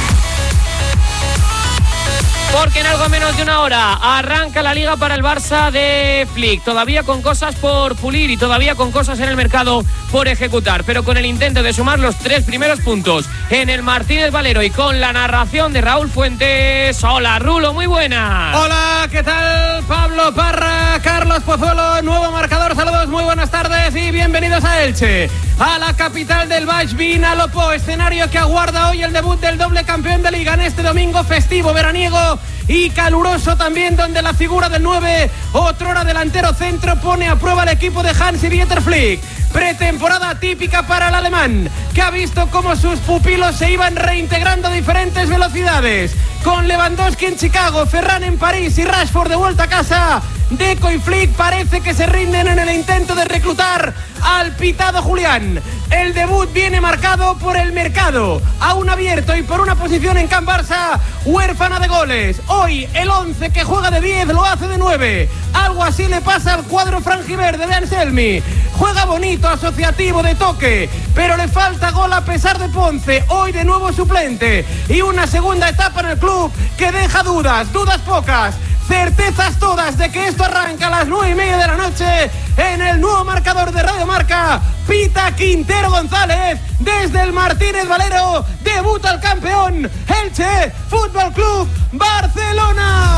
Porque en algo menos de una hora arranca la Liga para el Barça de Flick. Todavía con cosas por pulir y todavía con cosas en el mercado por ejecutar. Pero con el intento de sumar los tres primeros puntos en el Martínez Valero y con la narración de Raúl Fuentes. Hola, Rulo, muy buenas. Hola, ¿qué tal? Pablo Parra, Carlos Pozuelo, nuevo marcador. Saludos, muy buenas tardes y bienvenidos a Elche. A la capital del Baix Vinalopó, escenario que aguarda hoy el debut del doble campeón de Liga en este domingo festivo, veraniego y caluroso también, donde la figura del nueve, otrora delantero centro, pone a prueba al equipo de Hansi-Dieter Flick. Pretemporada típica para el alemán, que ha visto cómo sus pupilos se iban reintegrando a diferentes velocidades. Con Lewandowski en Chicago, Ferran en París y Rashford de vuelta a casa, Deco y Flick parece que se rinden en el intento de reclutar al pitado Julián. El debut viene marcado por el mercado, aún abierto y por una posición en Can Barça huérfana de goles. Hoy el once que juega de diez lo hace de nueve. Algo así le pasa al cuadro franjiverde de Anselmi. Juega bonito, asociativo, de toque, pero le falta gol a pesar de Ponce, hoy de nuevo suplente. Y una segunda etapa en el club que deja dudas, dudas pocas, certezas todas de que esto arranca a las nueve y media de la noche en el nuevo marcador de Radio Marca. Pita Quintero González desde el Martínez Valero. Debuta el campeón Elche Fútbol Club Barcelona.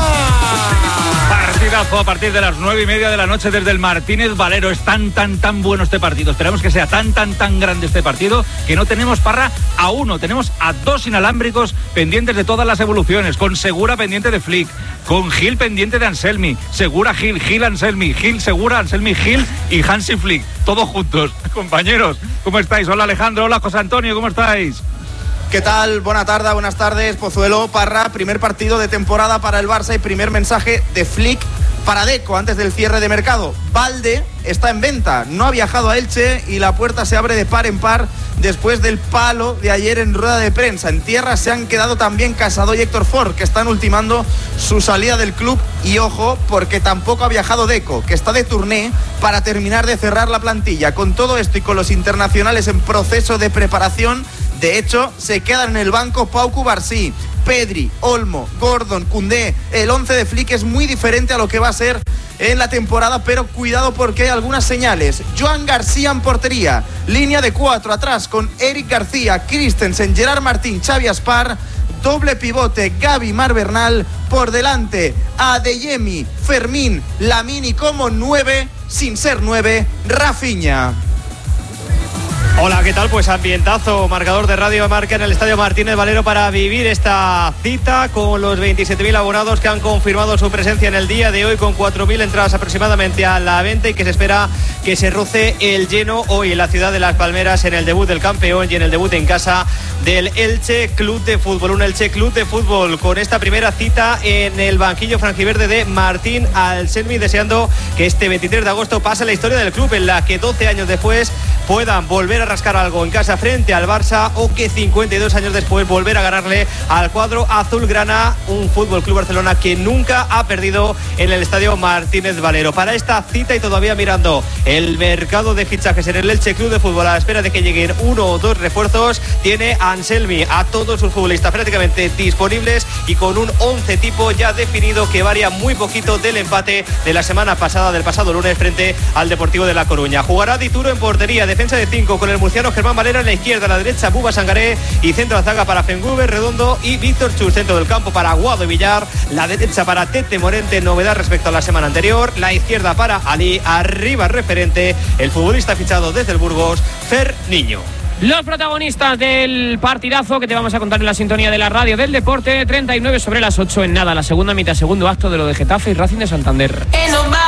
Partidazo a partir de las nueve y media de la noche desde el Martínez Valero. Es tan, tan, tan bueno este partido. Esperamos que sea tan, tan, tan grande este partido que no tenemos, Parra, a uno. Tenemos a dos inalámbricos pendientes de todas las evoluciones. Con Segura pendiente de Flick, con Gil pendiente de Anselmi, Segura Gil, Gil Anselmi, Gil Segura, Anselmi Gil y Hansi Flick. Todos juntos. Compañeros, ¿cómo estáis? Hola Alejandro, hola José Antonio, ¿cómo estáis? ¿Qué tal? Buena tarde, buenas tardes, Pozuelo, Parra. Primer partido de temporada para el Barça y primer mensaje de Flick para Deco antes del cierre de mercado. Balde está en venta, no ha viajado a Elche y la puerta se abre de par en par después del palo de ayer en rueda de prensa. En tierra se han quedado también Casado y Héctor Ford, que están ultimando su salida del club. Y ojo, porque tampoco ha viajado Deco, que está de tourné para terminar de cerrar la plantilla. Con todo esto y con los internacionales en proceso de preparación, de hecho, se quedan en el banco Pau Cubarsí, Pedri, Olmo, Gordon, Koundé. El once de Flick es muy diferente a lo que va a ser en la temporada, pero cuidado porque hay algunas señales. Joan García en portería, línea de cuatro atrás con Eric García, Christensen, Gerard Martín, Xavi Aspar, doble pivote Gavi, Mar Bernal, por delante Adeyemi, Fermín, Lamini como nueve, sin ser nueve, Rafinha. Hola, ¿qué tal? Pues ambientazo, marcador de Radio Marca en el Estadio Martínez Valero para vivir esta cita con los veintisiete mil abonados que han confirmado su presencia en el día de hoy, con cuatro mil entradas aproximadamente a la venta, y que se espera que se roce el lleno hoy en la ciudad de Las Palmeras en el debut del campeón y en el debut en casa del Elche Club de Fútbol. Un Elche Club de Fútbol con esta primera cita en el banquillo franjiverde de Martín Anselmi, deseando que este veintitrés de agosto pase la historia del club, en la que doce años después puedan volver a rascar algo en casa frente al Barça o que cincuenta y dos años después volver a ganarle al cuadro azulgrana, un Fútbol Club Barcelona que nunca ha perdido en el Estadio Martínez Valero. Para esta cita y todavía mirando el mercado de fichajes en el Elche Club de Fútbol a la espera de que lleguen uno o dos refuerzos, tiene Anselmi a todos sus futbolistas prácticamente disponibles y con un once tipo ya definido que varía muy poquito del empate de la semana pasada, del pasado lunes frente al Deportivo de La Coruña. Jugará Dituro en portería, defensa de cinco con el murciano Germán Valera en la izquierda, a la derecha Buba Sangaré y centro de zaga para Fenguber, Redondo y Víctor Chus, centro del campo para Guado y Villar, la derecha para Tete Morente, novedad respecto a la semana anterior, la izquierda para Ali, arriba referente el futbolista fichado desde el Burgos, Fer Niño. Los protagonistas del partidazo que te vamos a contar en la sintonía de la radio del deporte, treinta y nueve sobre las ocho en nada, la segunda mitad, segundo acto de lo de Getafe y Racing de Santander.